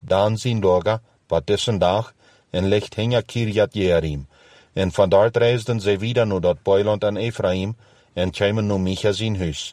dan zijn Lager, wat dessen dag, en ligt hinger Kirjat Jearim. En van dort reisden zij wieder naar dat Boiland en Ephraim, en kwamen naar Micha zijn huis.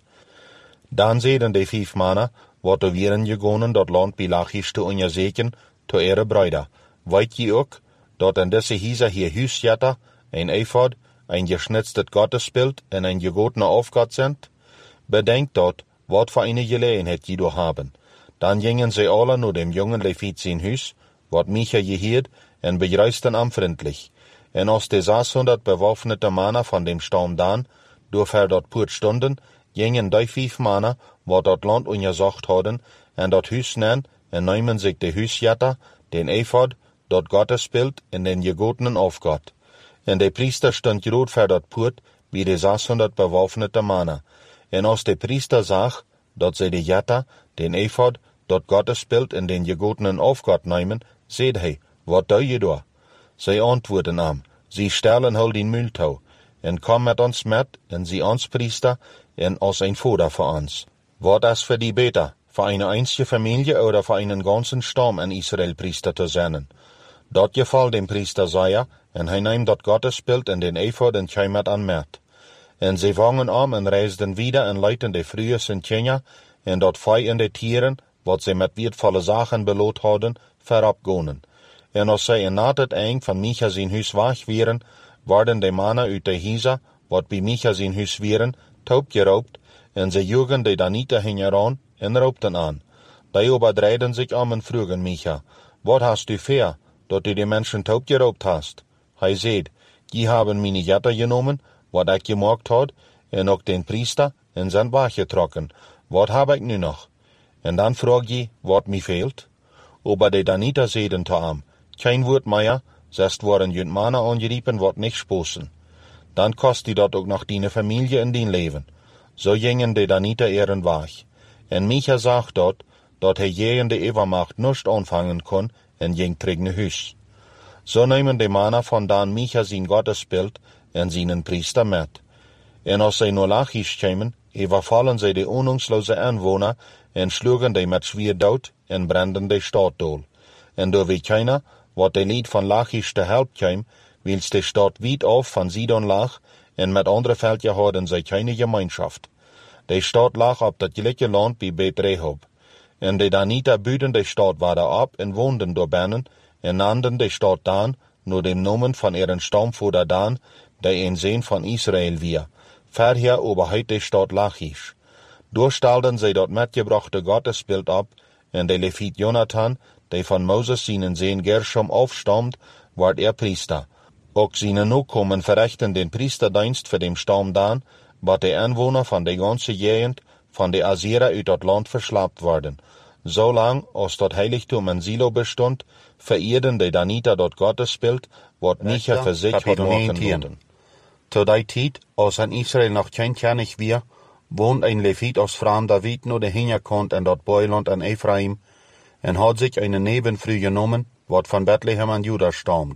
Dan zeiden de 5 mannen, wat er wieren gegonen dat land bij Lachish te onderzeken, to ihre Brüder. Weet je ook, dat in deze Hieser hier Huisjatter, ein Ephod, ein geschnitztes Gottesbild en ein gegotener Aufgott sind? Bedenkt dat, wat voor eine Gelegenheit je door haben. Dan gingen sie alle naar dem jungen Levit zijn huis, wat Micha gehiert, en begreisten am vriendlich. En als de 600 bewaffnete Männer von dem Stamm Dan, durch dort purt stunden, gingen die 5 Männer, wat dat land untersucht hadden, en dat huis nen, en nemen sich de Huisjatter, den Ephod, dat Gottesbild en den gegotenen Aufgott. En de priester stond groot voor dat purt, wie de 600 bewaffnete Männer. En als de priester zag, dat zij de Jatter, den Ephod, dat Gottesbild en den gegotenen Aufgott nemen, zei hij, wat doe je daar? Zij antwoorden am, sie stellen hol den Mühltau, en kom met ons met, en sie ons priester, en als ein Vater für uns. Wat is für die beter, für eine einzige Familie oder für einen ganzen Stamm in Israel Priester zu sein? Dat geval dem Priester Saja, en hij neemt dat Gottesbild en den Ephod en kwam met aan met. En sie vangen an en reisden wieder en leiten de frühe Sintjenja, en dat vij en de tieren, wat sie met wertvolle Sachen beloot hadden, verabgonen. En als zij in na het eind van Micha zijn huis weg waren, worden de mannen uit de Hisa, wat bij Micha zijn huis waren, taub geraubt, en ze joegen de Danita hingeran en raubten aan. Die überdreiden sich an en frugen Micha, wat hast du für, dat du die Menschen taub geraubt hast? Hij zei, die haben meine Jatter genomen, wat ik gemaakt had, en ook den Priester in zijn Bach getrokken. Wat heb ik nu nog? En dan vroeg je, wat mij fehlt? Aber de Danita zeiden te am, kein Wort mehr, zest worden jünt Mannen angeriepen, wat nicht sposen. Dan kost die dat ook nog die Familie in dien leven. So gingen de Danita ihren Weg. En Micha sagt dat hij je in de Evermacht nicht anfangen kon, en ging terug naar huis. So nemen de Mannen van Dan Micha zijn Gottesbild en zijn Priester met. En als zij naar Lachish kwamen, übervallen zij de wohnungsloze Anwohner en schlugen die met zwier dood en branden de stad dool. En door wie keiner, wat de lied van Lachish te help kwam, wils de stad weit af van Sidon lag, en met andere veldje hadden zij keine Gemeinschaft. De stad lag op dat gelijke land bij Bet Rehob. En de Danita buiten de stad waren ab en woonden door binnen, en nannten de stad Dan, naar dem Namen van ihren Stammvater Dan, der een Seen van Israel wir. Verher oberheit de stad Lachish. Durchstalden zij dat metgebrachte Gottesbild ab, en de Levit Jonathan, der von Moses seinen Seen Gershom aufstammt, ward Priester. Ook seine Nachkommen verrichten den Priesterdienst für den Stamm Dan, wat de Anwohner van de ganze Gegend van de Assyrer uit dat land verslapt worden. Zolang als dat heiligtum in Silo bestond, vereerden de Danita dat Gottesbild, wat Micha für sich had maken. Zu der Zeit, als in Israel noch kein König wir, wohnt ein Levit aus Fram David nur der Hinterkant in dat Boiland an Ephraim, en hat sich eine Nebenfrau genommen, wat von Bethlehem an Juda stammt.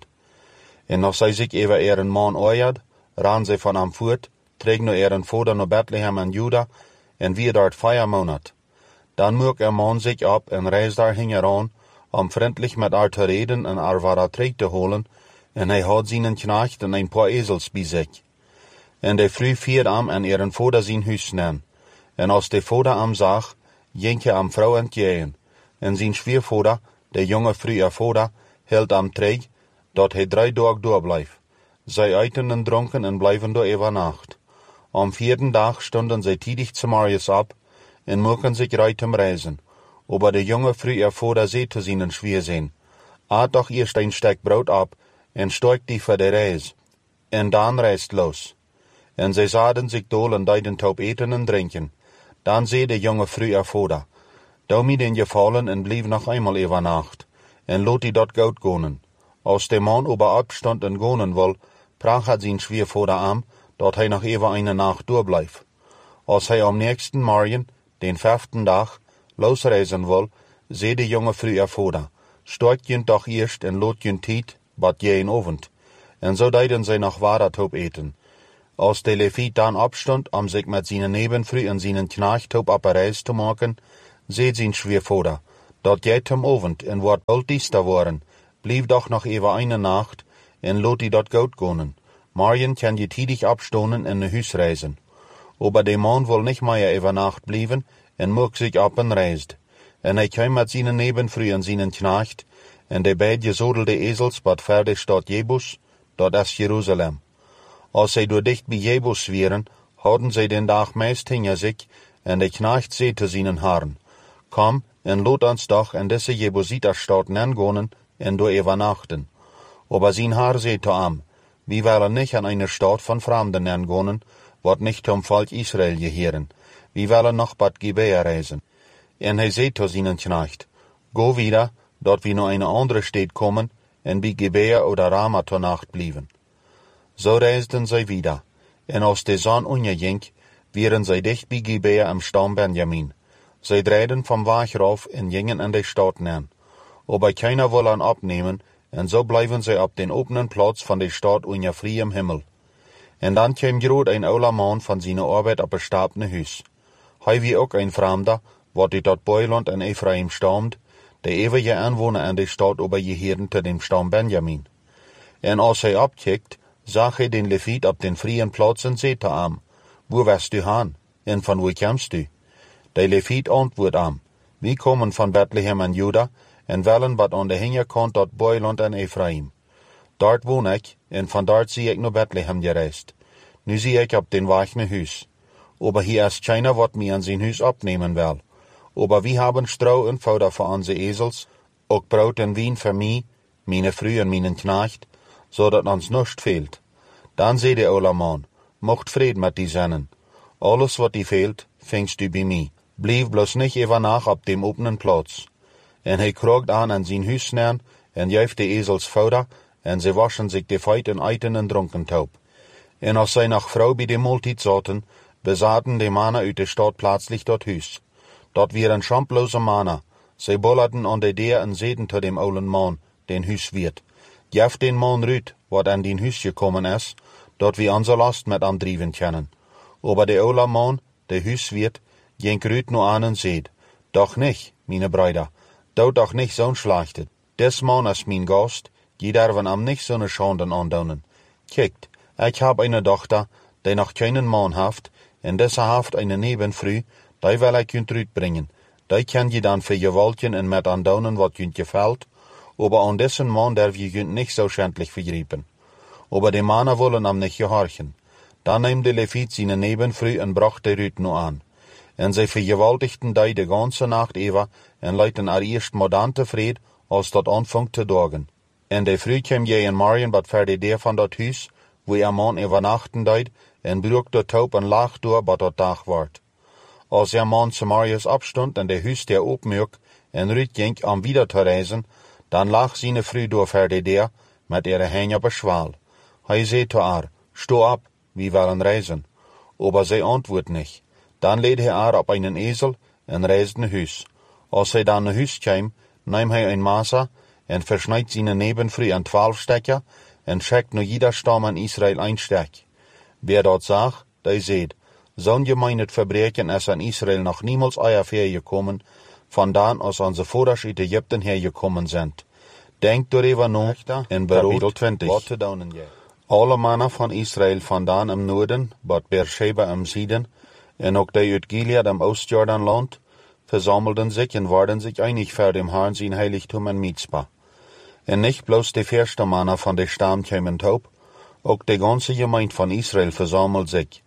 En als zij sich über ihren Mann eiert, ran sie von am voort, trug nur ihren Vater naar Bethlehem an Juda, en wie dort 4 Monat. Dan mocht Mann sich ab en reis daar hingeran, freundlich mit te reden en war terug te holen, en hij had zijn knecht en een paar Esels bij zich. En de vrouw viert en ihren Vater zijn huis nen. En als de Vater zag, ging hij vrouw entgegen. En zijn schwiegervater, de jonge vrouw Vater, hield terug, dat hij 3 dagen doorbleef. Zij eten en dronken en blijven door over nacht. Am 4. Dag stonden zij tidig zu Marius ab, en mochten sich reitem reisen. Aber de jonge vrouw Vater zei zu seinen Schwiegerseen, aat doch eerst ein Stück Brot ab, en steigt die für de Reis. En dan reist los. En zij zaden sich dol en deiden taub eten en drinken. Dan zei de jonge vrouw Vater, dou mir den gefallen en blieb noch einmal über Nacht, en lot die dort goud gonen. Als de man über abstand en gonen wil, prach zijn Schwiegervater an, dat hij nog even eine Nacht doorblijft. Als hij am nächsten Morgen, den 5. Dag, losreisen wil, zei de jonge vrouw Vater, steigt jent doch eerst en lot jent tijd, bad je een Abend. En zo deiden zij nog watertoop eten. Als de Levit dan opstond, om zich met zijn nebenvrouw en zijn knecht op reis te maken, zei zijn Schwiegervater, Dat geht am Abend en wordt bald diester worden. Blieb doch noch even eine Nacht en lot die dat goed gonen. Morgen kan je tidig abstonen en naar huis reizen. Aber de man wil nicht mehr über Nacht bleiben en maakt sich ab en reist. En hij kwam met zijn nebenfrüh en zijn knecht, en de beid gesodelde Esels bad fertig staat Jebus, dat is Jeruzalem. Als zij door dicht bij Jebus wieren, hadden zij den dag meest hinter sich, en de knecht zei te zijn Herren, kom en lot ons doch en deze Jebusiterstaat nengonen en door übernachten. Aber sein Herr zei te am, wie willen nicht an eine Stadt von Fremden nengonen, wat nicht zum Volk Israel gehören, wie willen noch bad Gibea reisen. En hij zei te zijn knecht, go wieder, dort wir nur eine andere Stadt kommen, en bij Gibea oder Rama zur Nacht blieben. So reisten zij wieder, en als de zon unterging, waren zij dicht bij Gibea am Stamm Benjamin. Zij drehten vom Weg rauf en gingen in de Stadt neer. Aber keiner wollte ihn abnehmen, en so bleiben zij op den openen Platz von de Stadt unter freiem Himmel. En dan kwam groot een ouder man van zijn arbeid op een stabene huis. Hij wie ook een Fremder, wat uit dat Boiland en Ephraim stammt, de eeuwige aanwoner in de stad overgeheeren te dem Stamm Benjamin. En als hij opkijkt, zag hij den Levit op den vrije plaats en zei te hem, wo west du haan, en van wo komst du? De Levit antwoordt hem, we komen van Bethlehem en Juda, en willen wat aan de hinterkant dat Boiland en Ephraim. Dort woon ik, en van dort zie ik naar Bethlehem gereisd. Nu zie ik op den weg naar huis. Aber hier is keiner wat mij aan zijn huis opnemen wil. Aber wir haben Stroh und Futter für unsere Esels, auch Brot und Wein für mich, meine Früh und meinen Knecht, so dat uns nichts fehlt. Dann zei der oude man, mocht Fried mit die Sennen. Alles wat die fehlt, fängst du bei mir. Blieb bloß nicht über Nacht op dem openen Platz. En hij krogt an zijn huis neer, en juift de Esels Futter, en sie waschen sich de Feit en eiten en dronken taub. En als zij nach Frau bei de Multit zaten, besaten de Männer uit de Stadt plötzlich dat Huis. Dat waren schamplose Männer. Sie bollerten an de Deur en zeiden te dem oulen man, den Huiswirt. Jef den man rüt, wat an den Huis gekommen is, dat wir onze Last met am drieven können. Aber de oude man, de Huiswirt, ging rüt nur an en zeid, doch nicht, meine Brüder, doch nicht zo'n schlechtet. Des man is mein Gast, die derven am nicht zo'n Schanden andonen. Kijkt, ich hab eine Tochter, die noch keinen Mann haft, en deze haft eine Nebenfrüh, die will ich kunt uitbrengen. Die kan je dan vergewaltigen en met aandonen wat kunt gefällt, aber an dessen Mann darf je kunt nicht so schändlich vergripen. Aber die Männer wollen am nicht gehorchen. Dann nahm de Levit seine Nebenfrüh en bracht de Rüt nu an. En sie vergewaltigten die de ganze Nacht über en leiten er erst modern tevreden, als dat anfangt te dagen. En de Früh kwam je en Marion wat verder der van dat huis, wo ihr Mann übernachten deed, en brug de taub en lag door, wat dat dag wordt. Als ihr Mann zu Marius abstund en de huis der opmürk en Rüt ging am wieder te reisen, dann lag seine Früh door verder der, met ihre Hänge op een schwaal. Hij zei te haar, sto ab, wir wollen reisen. Aber sie antwoordt nicht. Dann lädt hij haar op einen Esel en reist naar huis. Als hij dan naar huis kwam, nahm hij een Messer en versnijdt seine Nebenfrüh an 12 Stecker en schickt nur jeder Stamm in Israel ein Steck. Wer dort zag, der seht, zo'n gemeinet Verbrechen ist an Israel noch niemals hergekommen, von dan als onze Voders uit Ägypten hergekommen sind. Denkt darüber nach in Kapitel 20. Alle Männer von Israel von dan im Norden, bad Beersheba im Süden, en ook die uit Gilead im Ostjordanland, versammelten sich und waren sich einig für dem Herrn sein Heiligtum in Mizpah. En nicht bloß die erste Männer von der Stamm kämen taub, auch die ganze Gemeinde von Israel versammelt sich.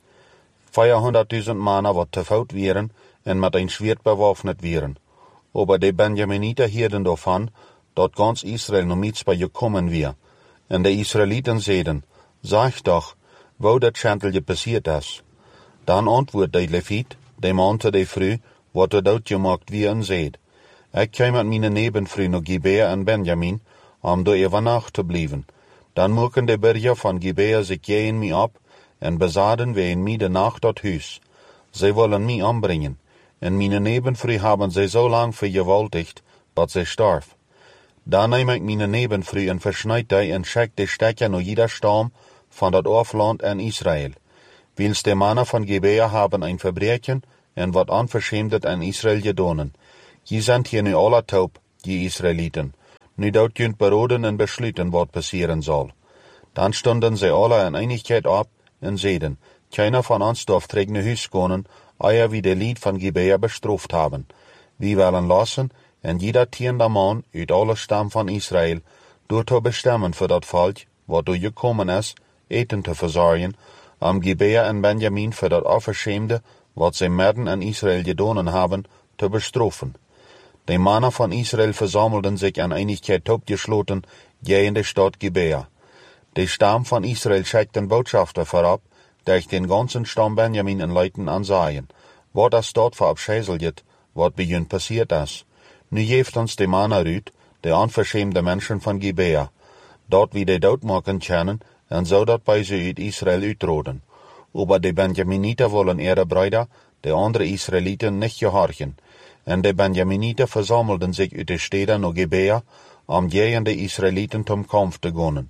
400.000 Männer, wat te fout wären, en mit ein Schwert bewaffnet wären. Aber die Benjaminiter hielten davon, dat ganz Israel nach Mizpah gekommen wär. En de Israeliten zeiden, sag doch, wo dat Schandel passiert is. Dan antwoordt de Levit, de man te de Früh, wat er dood gemaakt wie en zeid. Ik kwam met mijn Nebenfrüh naar Gibea en Benjamin, om door über Nacht te blijven. Dan moeken de Bürger van Gibea zich gegen mij op, en bezaden we in mij de Nacht dat huis. Zij wollen mij ombringen, en mijn Nebenfrüh haben zij so lang vergewaltigt, dat zij starf. Dan neem ik mijn Nebenfrüh en versnijd die en schickt de Stecker naar jeder Stamm van dat Orfland en Israel. Wils de Männer von Gibea haben ein Verbrechen en wat unverschämtet an Israel gedonen. Je sind hier nu alle taub, die Israeliten. Nu dort kunt beroden en besluiten wat passieren soll. Dann stunden sie alle in Einigkeit ab und zeiden, keiner von uns darf terug naar huis komen, eer wie de Lied van Gibea bestraft haben. Wir wollen lassen, en jeder tiende Mann uit alle Stamm von Israel, door te bestemmen für dat Volk, wat door gekommen is, eten te verzorgen, Gibea en Benjamin für dat Aufverschämde, wat sie Mörden in Israel gedonen haben, te bestrafen. Die Männer von Israel versammelten sich in Einigkeit topgeschloten gegen die Stadt Gibea. Die Stamm von Israel schickten Botschafter vorab, durch den ganzen Stamm Benjamin in Leuten ansahen, wat das dort verabscheißelt, wat bei ihnen passiert ist. Nu geeft uns die Männer uit, die unverschämte Menschen von Gibea, dort wie die dood machen können, und so dat bei sie uit Israel uitroden. Aber die Benjaminiter wollen ihre Brüder, die andere Israeliten, nicht gehorchen. Und die Benjaminiter versammelten sich uit de Städten nach Gibea, gegen die Israeliten zum Kampf zu gehen.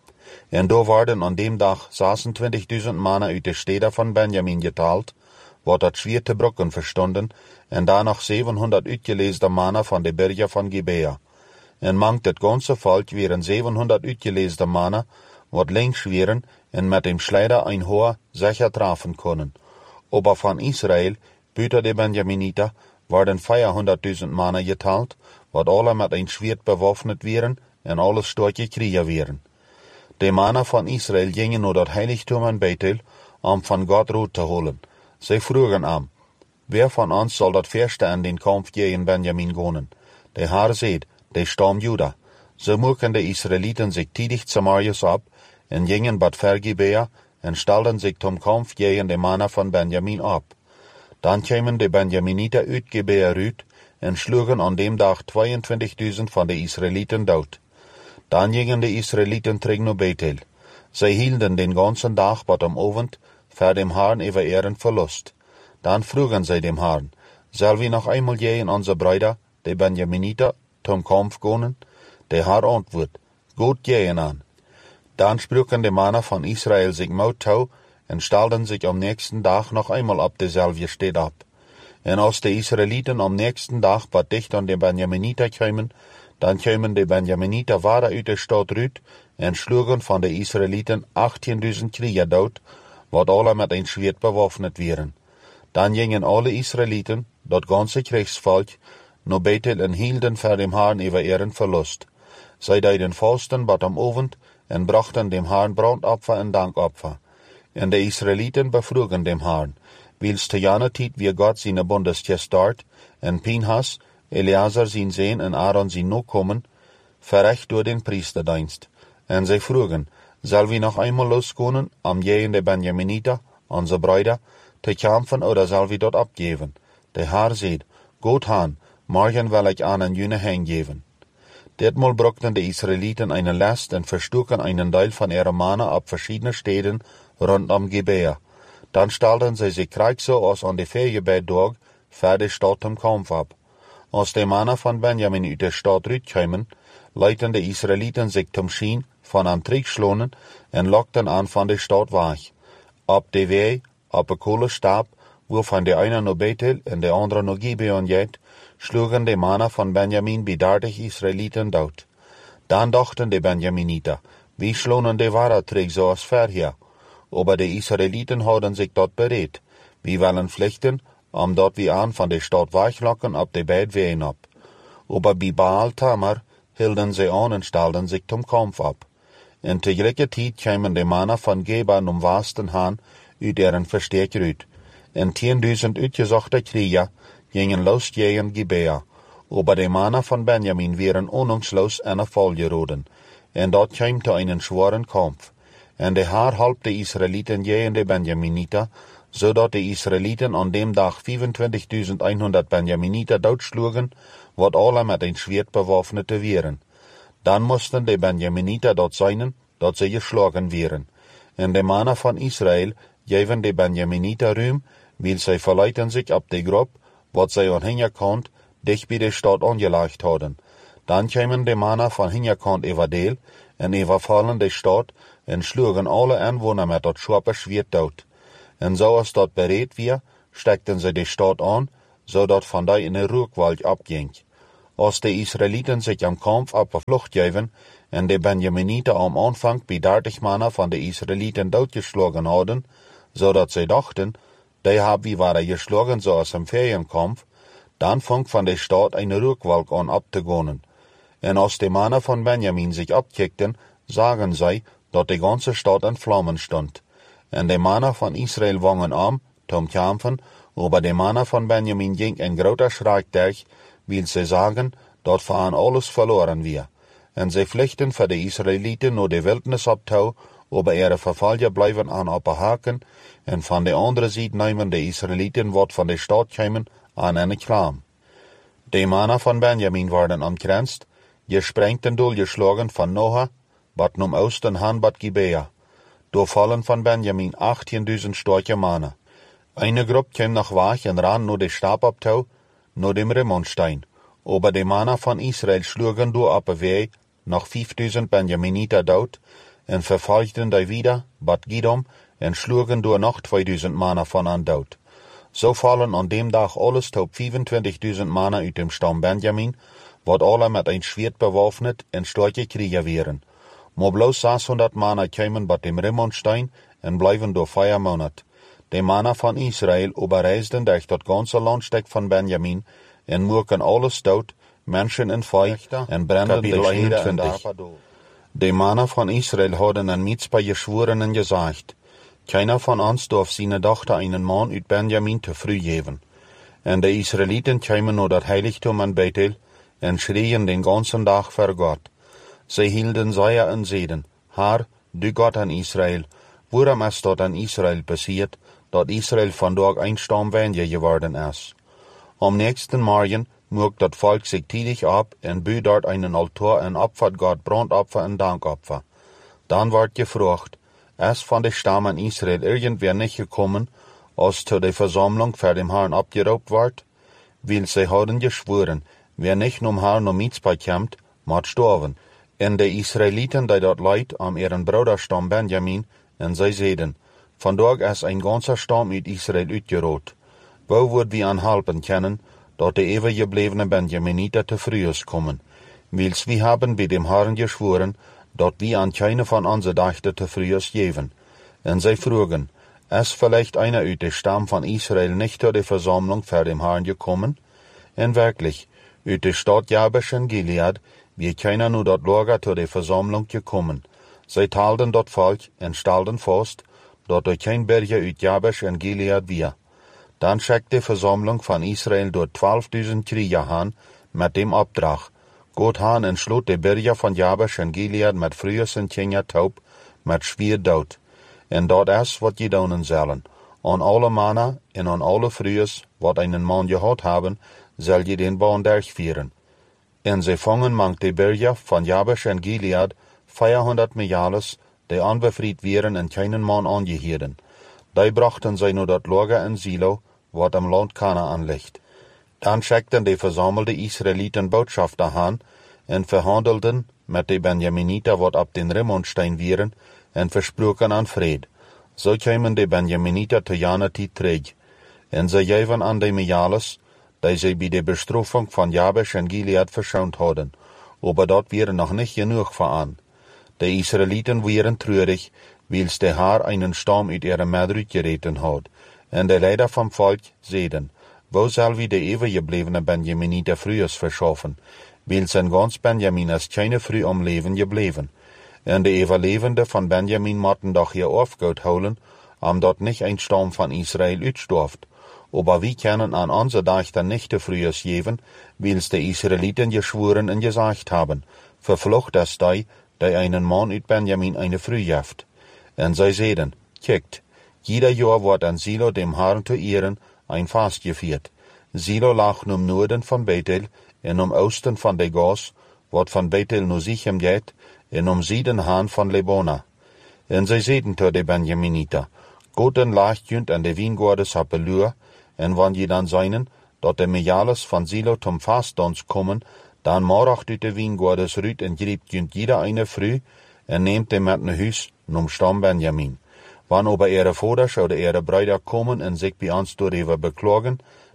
Und da waren an dem Tag 26.000 Männer uit de Städten von Benjamin geteilt, wat dat schwer te brücken verstanden, und danach 700 uitgelesene Männer von de Berge von Gibea. Und mangt das ganze Volk wären 700 uitgelesene Männer, wat links wären und mit dem Schleider ein Hoher sicher treffen können. Aber von Israel, büter de Benjaminiter, waren 400.000 Männer geteilt, wat alle mit ein Schwert bewaffnet wären und alles starke Krieger wären. Die Männer von Israel gingen nur das Heiligtum in Bethel, von Gott Ruhe zu holen. Sie frugen wer von uns soll das Erste in den Kampf gegen Benjamin gehen? Der Herr seht, der Stamm Juda. So mucken die Israeliten sich tidig zu Marius ab, und gingen Bad Gibea, und stellten sich zum Kampf gegen die Männer von Benjamin ab. Dann kämen die Benjaminiter uit Gibea rüt, und schlugen an dem Tag 22.000 von den Israeliten tot. Dann gingen die Israeliten zurück nach Bethel. Sie hielten den ganzen Tag bis am Abend für dem Herrn über ihren Verlust. Dann frugen sie dem Herrn, soll wir noch einmal gegen unsere Brüder, die Benjaminiter, zum Kampf gehen? Der Herr antwortet, gut gehen an. Dann sprachen die Männer von Israel sich Mut zu und stellten sich am nächsten Tag noch einmal ab derselbe Stätte ab. Und als die Israeliten am nächsten Tag bei dicht an die Benjaminiter kamen, dann kamen die Benjaminiter weiter uit der Stadt rüt und schlugen von den Israeliten 18.000 Krieger tot, wat alle mit ein Schwert bewaffnet wären. Dann gingen alle Israeliten, das ganze Kriegsvolk, nach Bethel und hielten für dem Herrn über ihren Verlust. Sie deuten Fasten bis am Abend und brachten dem Herrn Brandopfer und Dankopfer. Und die Israeliten befrugen dem Herrn, wils zu jener Zeit wie Gott seine Bundesgest dort, und Pinhas, Eleazar sein Sohn und Aaron sein Nachkommen, verrecht durch den Priesterdienst. Und sie frugen, soll wir noch einmal losgehen, gegen die Benjaminiter, unsere Brüder, zu kämpfen, oder soll wir dort abgeben? Der Herr sagt, gut Han, morgen will ich einen jüne hingeben. Ditmal brachten die Israeliten eine Last und verstuken einen Teil von ihren Männer ab verschiedenen Städten rund um Gibea. Dann stellten sie sich gleich so aus an die Feiergebet durch, für die Stadt zum Kampf ab. Als die Männer von Benjamin uit der Stadt rüberkamen, leiten die Israeliten sich zum Schien von einem Trickschlonen und lockten an von der Stadt weg. Ab der Weg, ab der Kohlestab, wovon der eine nach Bethel und der andere nach Gibeon geht, schlugen die Männer von Benjamin bei 30 Israeliten tot. Dann dachten die Benjaminiter, wie schlonen die Ware zurück so als vorher. Aber die Israeliten hadden sich dort bereit. Wir wollen pflichten, dort wie an von der Stadt weglocken ab die beiden Wehen ab. Aber bei Baal Tamar hielten sie an und stellten sich zum Kampf ab. In der gleichen Zeit kamen die Männer von Geba um Westen han uit deren Versteck rüt. Und 10.000 uitgesuchte Krieger gingen los gegen Gibea. Aber die Männer von Benjamin wären ahnungslos in der Fall geraten. Und dort kam zu einem schweren Kampf. Und der Herr half die Israeliten gegen die Benjaminiter, so dass die Israeliten an dem Tag 25.100 Benjaminiter totschlugen, wat alle mit ein Schwert bewaffnete wären. Dann mussten die Benjaminiter dort sein, dass sie geschlagen wären. Und die Männer von Israel gaven die Benjaminiter Ruhm, weil sie verleiten sich ab die Grub, wat sie an Hinterkant dicht bei der Stadt angelegt hadden. Dann kamen die Männer von Hinterkant überdeel und überfallen die Stadt und schlugen alle Einwohner mit dat scharpe Schwert tot. Und so als dort bereit wir, steckten sie die Stadt an, zodat van die in de roekwald opging. Als de Israëlieten zich am Kampf op de vlucht geven en de Benjaminieten am Anfang bij 30 mannen van de Israëlieten doodgeslagen hadden, zodat zij dachten, die hebben wie waren geslagen zoals im Ferienkampf, dan fing van de stad een roekwolk aan op te gaan. En als de mannen van Benjamin zich opkijkten, zagen zij dat de ganze stad in vlammen stond. En de mannen van Israël wangen aan, tom kampen, aber de mannen van Benjamin ging een groter schrik durch, wil ze zagen dat voor aan alles verloren weer. En zij vluchten voor de Israëlieten naar de wildernis op toe, aber ihre vervalje blijven aan op haken, en van de andere zijde nemen de Israëlieten wat van de stad komen aan een klaam. De mannen van Benjamin worden omkranst, gesprengt en doorgeslagen van Noha, wat nom Oosten han bat Gibea. Door vallen van Benjamin 18.000 starke mannen. Eine groep kwam nog weg en ran naar de stap op toe, naar dem Rimmonstein. Aber de mannen van Israël sloegen door op een weg nog 5.000 Benjaminiter dood, en vervolgden die wieder, bat Gidom, en sloegen door nog 2.000 mannen van aan dood. Zo vallen aan dem dag alles tot 25.000 mannen uit dem stam Benjamin, wat alle met een schwert bewaffnet en sterke krieger waren. Maar bloos 600 mannen kwamen bij dem Rimmonstein en blijven door 4 maanden. De mannen van Israël überreisden durch dat ganze landstek van Benjamin en moeken alles dood, mensen en vee, en branden de steden en dorpen. De mannen van Israël hadden een Mitzpah geschworen en gezegd, keiner van ons darf zijn dochter einen man uit Benjamin te früh geven. En de Israëlieten kwamen naar dat heiligtum aan Bethel en schrien den ganzen dag voor God. Zij hielden Seier en zeiden, Herr, du Gott an Israël, waarom is dat aan Israël passiert, dat Israël vandaag een stam weniger geworden is? Am nächsten Morgen mocht dat volk zich tidig op en bü dort einen Altar en opfert Gott Brandopfer en Dankopfer. Dan wordt gevraagd, is van de stammen Israël irgendwer nicht gekommen, als zu der Versammlung für dem Herrn abgeraubt wordt? Weil sie hadden geschworen, wer nicht nom Herrn no Mitzpah kommt, moet sterven. En de Israëlieten die dat leid am ihren Bruderstam Benjamin, en zij zeiden, vandaag is een ganzer stam uit Israël uitgeroot. Wo wordt wie aan helpen können, dat de eeuwiggeblevene Benjaminiter te früh kommen? Wils wir haben bei dem Herrn geschworen, dat wir an keine von onze dachten te früh geven. En zij vroegen, is vielleicht einer uit de Stamm von Israël nicht zur der Versammlung für dem Herrn gekommen? En wirklich, uit de Stadt Jabesh en Gilead, wie keiner nur dat Lager zur der Versammlung gekommen. Zij talden dat volk en stelden vast, dat er kein Berger uit Jabesh en Gilead wir. Dan schickt die Versammlung von Israël door 12.000 Krieger aan, met dem Opdracht, Gott han en sloot de Berger van Jabesh en Gilead met Frues en Tjenger taub, met schwier dood. En dat is wat je doen zullen. Aan alle mannen en aan alle Frues, wat einen man gehad hebben, zal je den baan durchführen. En ze vangen mangt de Berger van Jabesh en Gilead 400 Mijales, die anbefried wären en keinen man angehieden. Die brachten zij naar dat Lager in Silo, wat am Land Kanaan ligt. Dan schickten de verzamelde Israëlieten Botschafter aan en verhandelden met de Benjaminiter wat op den Rimmonstein wieren en versproken aan vrede. Zo kwamen de Benjaminiter te Janati terug. En zij geven aan de Mijales, die zij bij de bestrafung van Jabesh en Gilead verschoond hadden, aber dat wäre nog niet genoeg voor aan. De Israëlieten waren treurig, wils de Herr einen Stamm uit ihre Mädel gereten had. En de Leider vom Volk zeiden, wo zal wie de eeuwiggeblevene Benjaminiter frühes verschaffen, wils en ganz Benjamin is keine früh om leven gebleven. En de Überlebende van Benjamin mochten doch hier aufgehouden holen, omdat nicht ein Stamm von Israël uitstorft. Aber wie können an onze Dachten nicht de frühes geven, wils de Israëlieten geschworen en gesagt haben, verflucht is die einen Mann uit Benjamin eine früh jeft. En zij zeiden, kijkt, jeder Jahr wordt an Silo dem Herrn te ehren ein Fast geviert. Silo lag num Norden van Bethel en Osten van de Gas, wat van Bethel nu Sichem geht, en Süden Haan van Lebona. En zij zeiden te de Benjaminiter, Goten lag junt an de Wiengordes Happelur, en wanneer je dan zijnen, dat de Mijales van Silo zum Fastdans kommen, dan moracht uit de Wiengordes ruut en griept junt jeder eine früh, en neemt hem met een huis num Stam Benjamin. Wann aber ihre Voders oder ihre Brüder kommen en zich bij ons doorheen beklagen,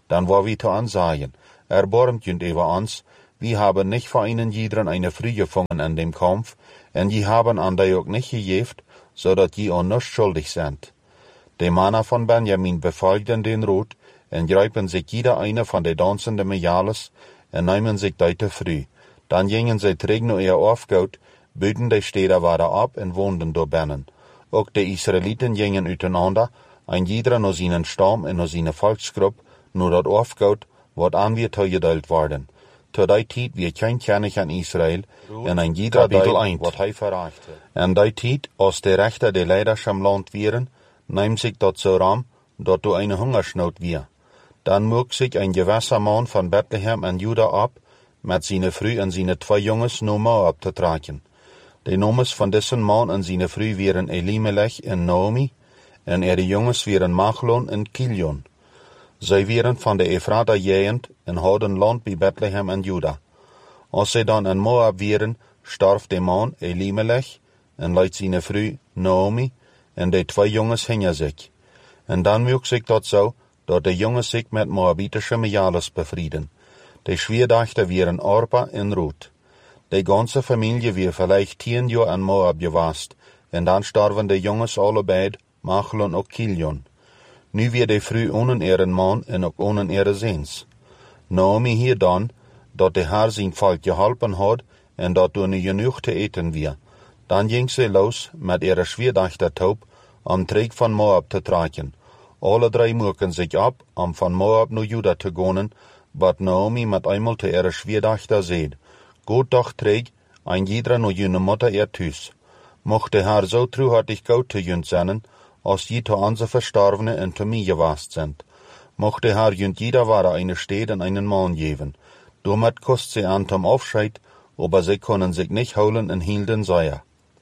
dann war wie zu ansagen, erbarmt jünd über uns, wir haben nicht für einen jederen eine Früh gefangen an dem Kampf, und die haben an der auch nicht gejeft, so dat die an nichts schuldig sind. Die Männer von Benjamin befolgten den Rot, und greifen sich jeder eine von den dansenden Mejales, und nehmen sich deute früh. Dann gingen sie terug nach ihr Aufgaut, büten die Städte weiter ab und wohnten dort binnen. Auch die Israeliten gingen untereinander, ein jeder nach seinen Stamm und nach seiner Volksgruppe, nur dat Aufgaut, wat an wir zugeteilt worden. Zu der Zeit wir kein König an Israel, und ein jeder Teil, wat hij verrachte. En die Zeit, als die Rechter die Leiders am Land wären, nahm sich dat so ram, dat du eine Hungersnot wir. Dann mog sich ein gewisser Mann von Bethlehem an Juda ab, mit seine Früh und seine 2 Junges nach Moab zu tragen. Die Nomes von dessen Mann und seine Früh wären Elimelech und Naomi, und ihre Junges wären Machlon und Kilion. Sie wären von der Ephrata Gegend und hadden Land bei Bethlehem und Juda. Als sie dann in Moab wären, starb der Mann Elimelech und leidt seine Früh Naomi, und die 2 Junges hingen sich. Und dann mög sich dat so, dat die Junges sich mit moabitische Mejales befrieden. Die Schwiedachter wären Orpa und Ruth. Die ganze Familie wäre vielleicht 10 Jahre an Moab gewast, und dann starben die Junges alle beid, Machlon und Kilion. Nu wir die Früh ohne ihren Mann und auch ohne ihre Sehns. Naomi hier dann, dat der Herr sein Volk geholpen hat, und dat du ne genug zu eten wir. Dann ging sie los mit ihrer Schwiedachter Taub, am Träg von Moab zu tragen. Alle 3 mucken sich ab, um von Moab nach Juda zu gehen, wat Naomi mit einmal zu ihrer Schwiedachter seht. Gut doch träg, ein jeder nach jene Mutter ihr Tüß. Mocht der Herr so truhartig gut zu jünd sein, als die zu unsere Verstorbene und zu mir gewast sind. Mocht der Herr jünd jeder wahre eine Städt und einen Mann geben. Damit kost sie an zum Aufscheid, aber sie können sich nicht holen und hielten Seier.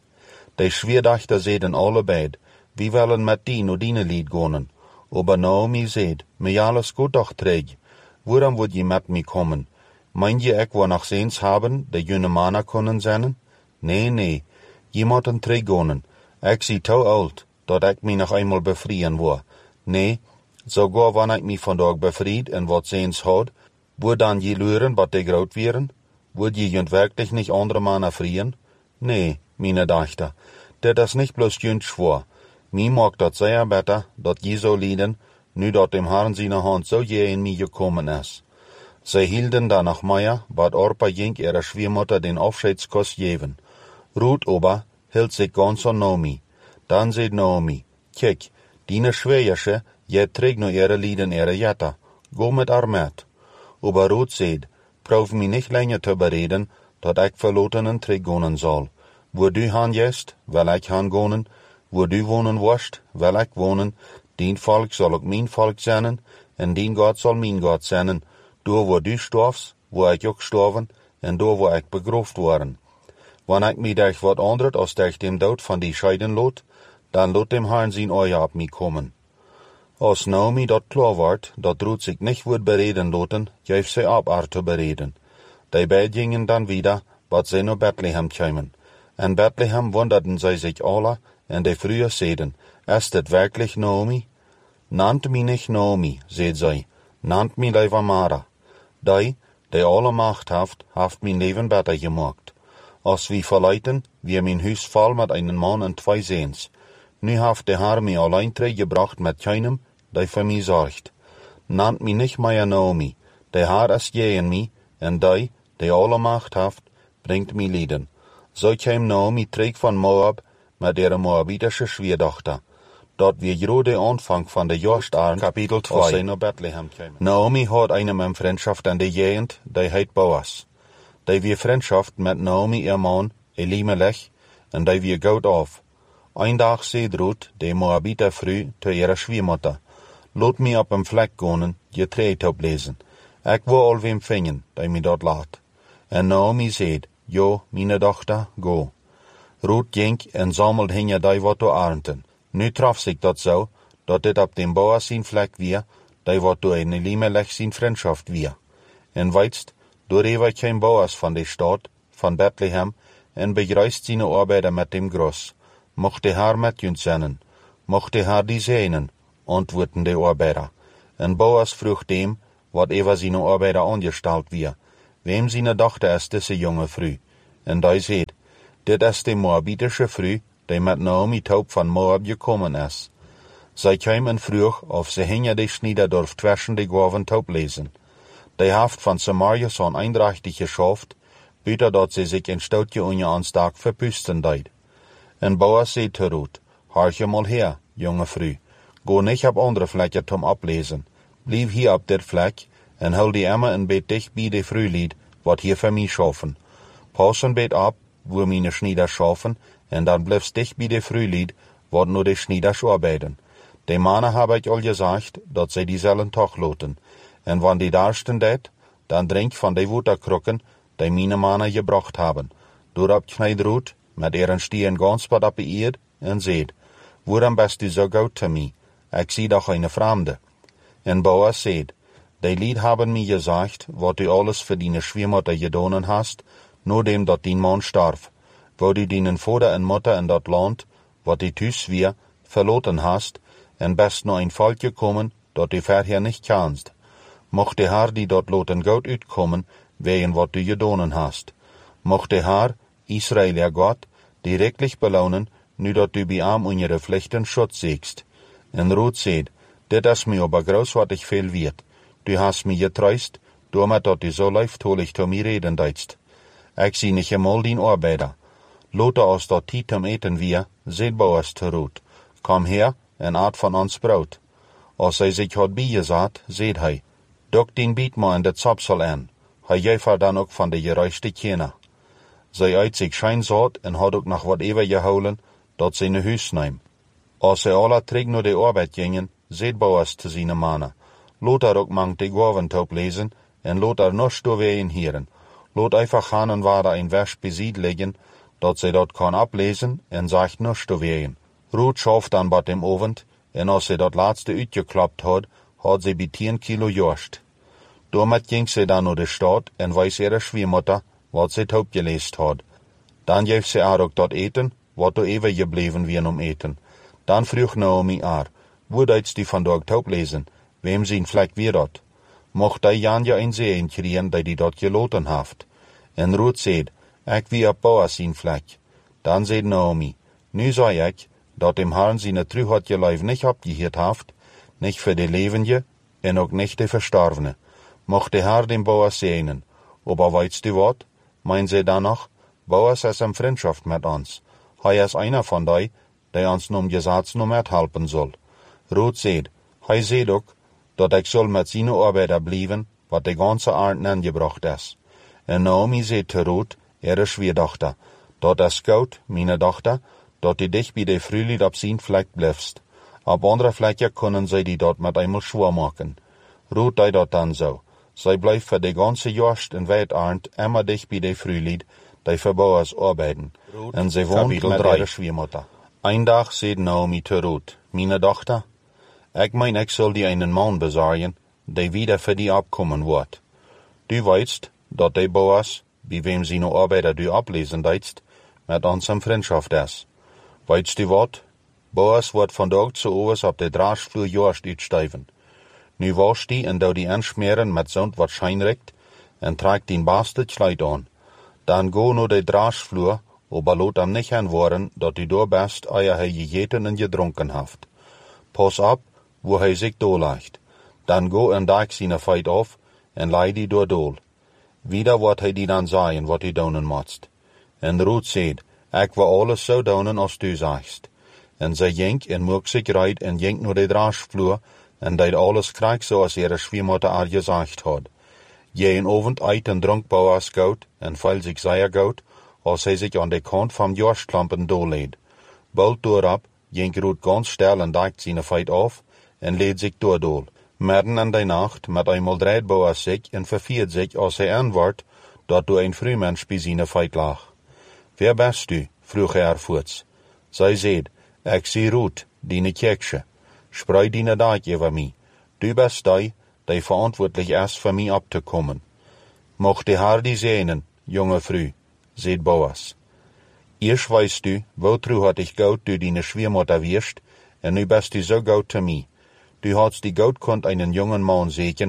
Die Schwiedachter sehten alle beid, wir wollen mit die no dine Lied gehen. Aber Naomi seht, mir alles gut doch träg. Woran würd je mit mir kommen? Meint je ek wo noch Sehns haben, die jüne Männer können sein? Nee, jemanden träg gehen. Ich sie zu alt, dat ich mich noch einmal befrieren war. Nee, sogar wann ich mich von dort befried und wat Sehns hat, wo dann je lüren, wat die graut wären? Würd je jünd wirklich nicht andere Männer frieren? Nee, meine Dachter, der das nicht bloß jünd schwor. Mi mag dat sehr besser, dat je so lieden, nu dat dem Herrn seine Hand so je in mir gekommen ist. Sie hielten dann nach Meier, wat Orpa ging ihrer Schwiemutter den Aufscheidskuss geben. Ruth aber hielt sich ganz an Naomi. Dann seht Naomi, kijk, dine Schwiegersche, je trägt nur ihre Lieden ihre Jetta, go mit Armet. Aber Ruth seht, brauch mi nicht länger zu bereden, dat ich verlotenen träg gonen soll. Wo du han jest, will ich han gonen, wo du wohnen wirst, will ich wohnen, dein Volk soll auch mein Volk sein, und dein Gott soll mein Gott sein, du wo du stirbst, wo ich auch gestorben, und du wo ich begraft worden. Wenn ich mich durch wat anderes als durch dem Tod von die scheiden lot, dann lot dem Herrn sein Euer ab mich kommen. Als Naomi dat klar ward, dat Ruth sich nicht wird bereden loten, gäf sie ab zu bereden. Die beid gingen dann wieder, wat sie nach Bethlehem kämen. In Bethlehem wunderten sie sich alle, und die früher seiden, ist das wirklich Naomi? Nannt mich nicht Naomi, seht sie, nannt mich lieber Mara. Die alle Macht haft mein Leben besser gemacht. Als wir verleiten, wir mein Haus voll mit einem Mann und 2 Sehns. Nu haft der Herr mich allein gebracht mit keinem, der für mich sorgt. Nannt mich nicht mehr Naomi, der Herr ist je in mich, und die alle Macht haft, bringt mich Lieden. So käm Naomi träg von Moab mit ihrer moabitische Schwiedachter. Dort wir gerade Anfang von der Jahrstaren, Kapitel 2, als sie nach Bethlehem kämen. Naomi hat eine Freundschaft an der Gegend, die heit Boas. Die wir Freundschaft mit Naomi ihr Mann, Elimelech, und die wir gut auf. Ein Tag seht Ruth, die Moabiter früh, zu ihrer Schwiemutter. Lot mich ab dem Fleck gehen, je Trägtaub lesen. Ich will all wem finden, die mich dort lat. Und Naomi seht, jo, meine Tochter, go. Ruth ging und sammelt hinter die wat du arnten. Nu traf sich dat so, dat dit ab dem Boas sein Fleck wir, die wat du in Elimelech sein Freundschaft wir. Und weitst, du rewe kein Boas von der Stadt, von Bethlehem, und begreist seine Arbeiter mit dem Groß. Mocht der Herr mit uns sein, mocht der Herr die sehnen, antworten die Arbeiter. Und Boas frug dem, whatever seine Arbeiter angestellt wir. Wem seine Tochter ist diese junge Früh? Und da seht, dit ist die moabitische Früh, die mit Naomi Taub von Moab gekommen ist. Sie kämen früh auf sie hinter die Schnieder durch zwischen die Gorven Taub lesen. Die Haft von Samaria son eindrächtig geschafft, büter dort sie sich in Stoutje unje ans Tag verpüsten deit. En Boas seht Ruth, harche mal her, junge Früh, go nicht ab andere Flecken zum Ablesen. Blieb hier ab der Fleck, en hol die Emma en bet dich bei de Frühlied, wat hier für mich schaffen. Passen bet ab, wo meine Schnieder schaffen, en dann bleibst dich bei de Frühlied, wat nur de Schnieder arbeiten. De Männer hab ich all gesagt, dat sie dieselben Tag loten. En wann die darsten det, dann trink von de Wutterkrucken, die meine Männer gebracht haben. Dorab kneid Ruth, mit ihren Stieren ganz bad ab beirrt, en seht, woran bist du so gut zu mir? Ich sieh doch eine Fremde. En Boas seht, die Lied haben mir gesagt, wat du alles für deine Schwiegermutter gedonen hast, nur dem dat dein Mann starb, wo du deinen Vater und Mutter in dat Land, wat die Tüs wir, verloten hast, en best nur ein Volk gekommen, dat du vorher nicht kannst. Mocht der Herr die dort loten gut utkommen, wegen wat du gedonen hast. Mocht der Herr, Israel der Gott, direktlich belohnen, nu dat du bei ihm und ihre Pflichten Schutz siegst. En Ruth seht, dit is mir aber großartig viel wird. Du hast mir getreust, damit dat du so leiftolig zu mir reden deitst. Ich sieh nicht einmal den Arbeiter. Lote aus dort Tiet zum Eten wir, seht Boas zu Ruth. Komm her, en art von uns Brot. Als hij sich hat beigesagt, seht hij, duck den Biet mal in de Zapsel an. Hij jäfer dann ook van de gereiste Kinder. Zij uit sich scheinsaat en had ook nog whatever geholen, dat ze in de huis neem. Als ze alle terug naar de arbeid gingen, seht Boas zu seine Männer. Lot er ook mang de Gorventaub lesen, en lot er noch doorween hieren. Lot einfach gaan waar er ein Vers besied liggen, dat ze dat kan ablesen, en sagt noch doorween. Ruth schafft dann bad im Ovent, en als ze dat laatste uitgeklappt had ze bij 10 Kilo jorst. Damit ging ze dan naar de stad en weis ihre Schwiegermutter, wat ze taub geleest had. Dan geef ze haar ook dat eten, wat do even gebleven wie eten. Dan vroeg Naomi haar, wo deitst die vandaag taub lesen, wem zijn vlek wie dat? Mocht die Janja een zee kriegen, die dat geloten haft. En Ruth zeid, ik wie op Boas zijn vlek. Dan zeid Naomi, nu zei ik, dat dem Herrn seine Trühat je Leib nicht abgehiert haft, nicht für die Lebende, en ook nicht die Verstorbene. Mocht der Herr dem Boas segnen. Aber weißt du wat? Meinen sie danach, Boas ist in Freundschaft mit uns. Hij ist einer von die uns num Gesetz nur mithelfen soll. Ruth seht, hij seht ook, dat ich soll mit seine Arbeiter blieben, wat die ganze Art angebracht ist. En Naomi seht zu Ruth, ihre Schwiegertochter, dat ist gut, meine Tochter, dat du dich bei der Frühlied ab sein Fleck bleibst. Ab andere Flecken können sie die dort mit einmal schwor machen. Ruth dei dat dann so. Sie bleibt für die ganze Jost in Weitarnd immer dich bei der Frühlied, die für Boas arbeiten. Und sie wohnt mit ihrer Schwiegermutter. Ein Tag seht Naomi zu Ruth, meine Tochter, ich mein, ich soll dir einen Mann besorgen, der wieder für die abkommen wird. Du weißt, dat der Boas, bei wem seine Arbeiter du ablesen deitst, mit uns in Freundschaft ist. Weißt du wat? Boas wird von Tag zu Overs auf der Draschflur Jorst utsteiven. Nu wasch die en dou die anschmieren mit so'n wat scheinricht en tragt den beste Kleid an. Dan go no de Draschflur, aber lot am nicht anworen, dat du do best, eier he gegeten en gedrunken haft. Pass ab, wo he sich do leicht. Dan go en dag seine Feit auf en lei die door dol. Wieder wat he die dan sagen, wat du donen motst. En Ruth seht, ik wil alles so donen als du sagst. En ze jenk en moek sich reit en jenk no de Draschflur en deed alles krijg zoals ihre Schwiegermutter haar gesagt had. Jeden Abend eit en dronk Boas goud en feil sich sehr goud, als hij sich an de Kant vom Jorstklampen doorleed. Bald doorab jenk Ruth ganz still en dagt seine Feit auf en leed sich doordol. Midden in de Nacht met einmal dreht Boas sich en verfiert sich, als hij antwoordt, dat du ein Frühmensch bei seine Feit lag. Wer bist du? Vroeg er voort. Zij zeid, ik zie Ruth, die Kirche. Sprei deine Dag über mich. Du bist die verantwortlich ist, für mich abzukommen. Mocht die Herr die sehnen, junge Früh, seht Boas. Erst weißt du, wotru hat ich gut du deine Schwiegermutter wirst, und nu bist du so gut zu mir. Du hast die gut konnt einen jungen Mann sehen,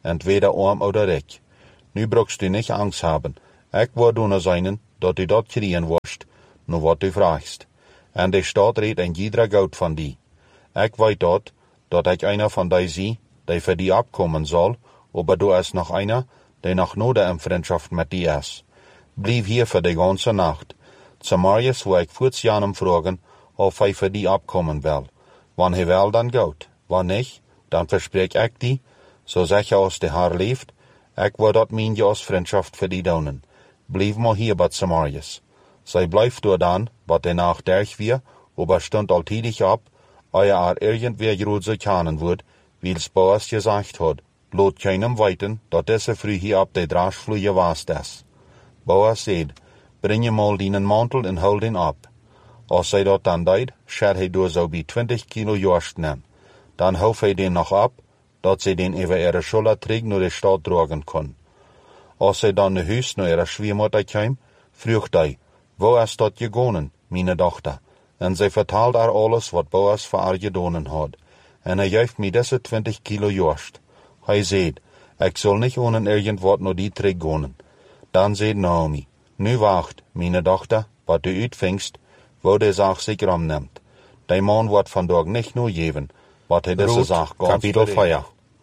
entweder arm oder reich. Nu brauchst du nicht Angst haben. Ich word nur sein, dat du dat kriegen wirst, nur wat du fragst. En de Staat redt ein jeder Geld von die. Ich weet dat ich einer von die zie, die für die abkommen soll, aber du ist noch einer, der noch noder in Freundschaft mit die ist. Blieb hier für die ganze Nacht. Zamarius wo ich kurz Janem fragen, ob er für die abkommen will. Wann er will, dann geht. Wann nicht, dann versprech ich die, so sicher aus der Haar lebt, ich will dat mein aus Freundschaft für die daunen. Blieb mal hier bei Zamarius. Sei bleibt dort dann, wat danach derch wir, aber stund alltäglich ab, euer irgendwer Jrudse kanen wird, wie's Boas gesagt hat. Lot keinem weiten, dat diese früh hier ab de Draschflüge was das. Boas seht, bring je mal dienen Mantel en hol den ab. Als hij dat dan deed, schert hij door zo bij 20 kilo jorst nemen. Dan hoef hij den nog ab, dat ze den over ihre Schulter trägt naar de stad dragen kon. Als hij dan naar huis naar ihre Schwiemutter kwam, vroeg hij, wo is dat gegonen, meine Tochter? En zij vertelde haar alles, wat Boas voor haar gedonen had. En hij geeft mij deze 20 kilo jorst. Hij zeid, ik zal niet ohne irgendwat naar die trägt gonen. Dan zeid Naomi, nu wacht, meine Tochter, wat du uitvingst, wo de Sache sich ramnimmt. De man wordt vandaag nicht nur geben, wat hij deze Sache ganz Kapitel 4.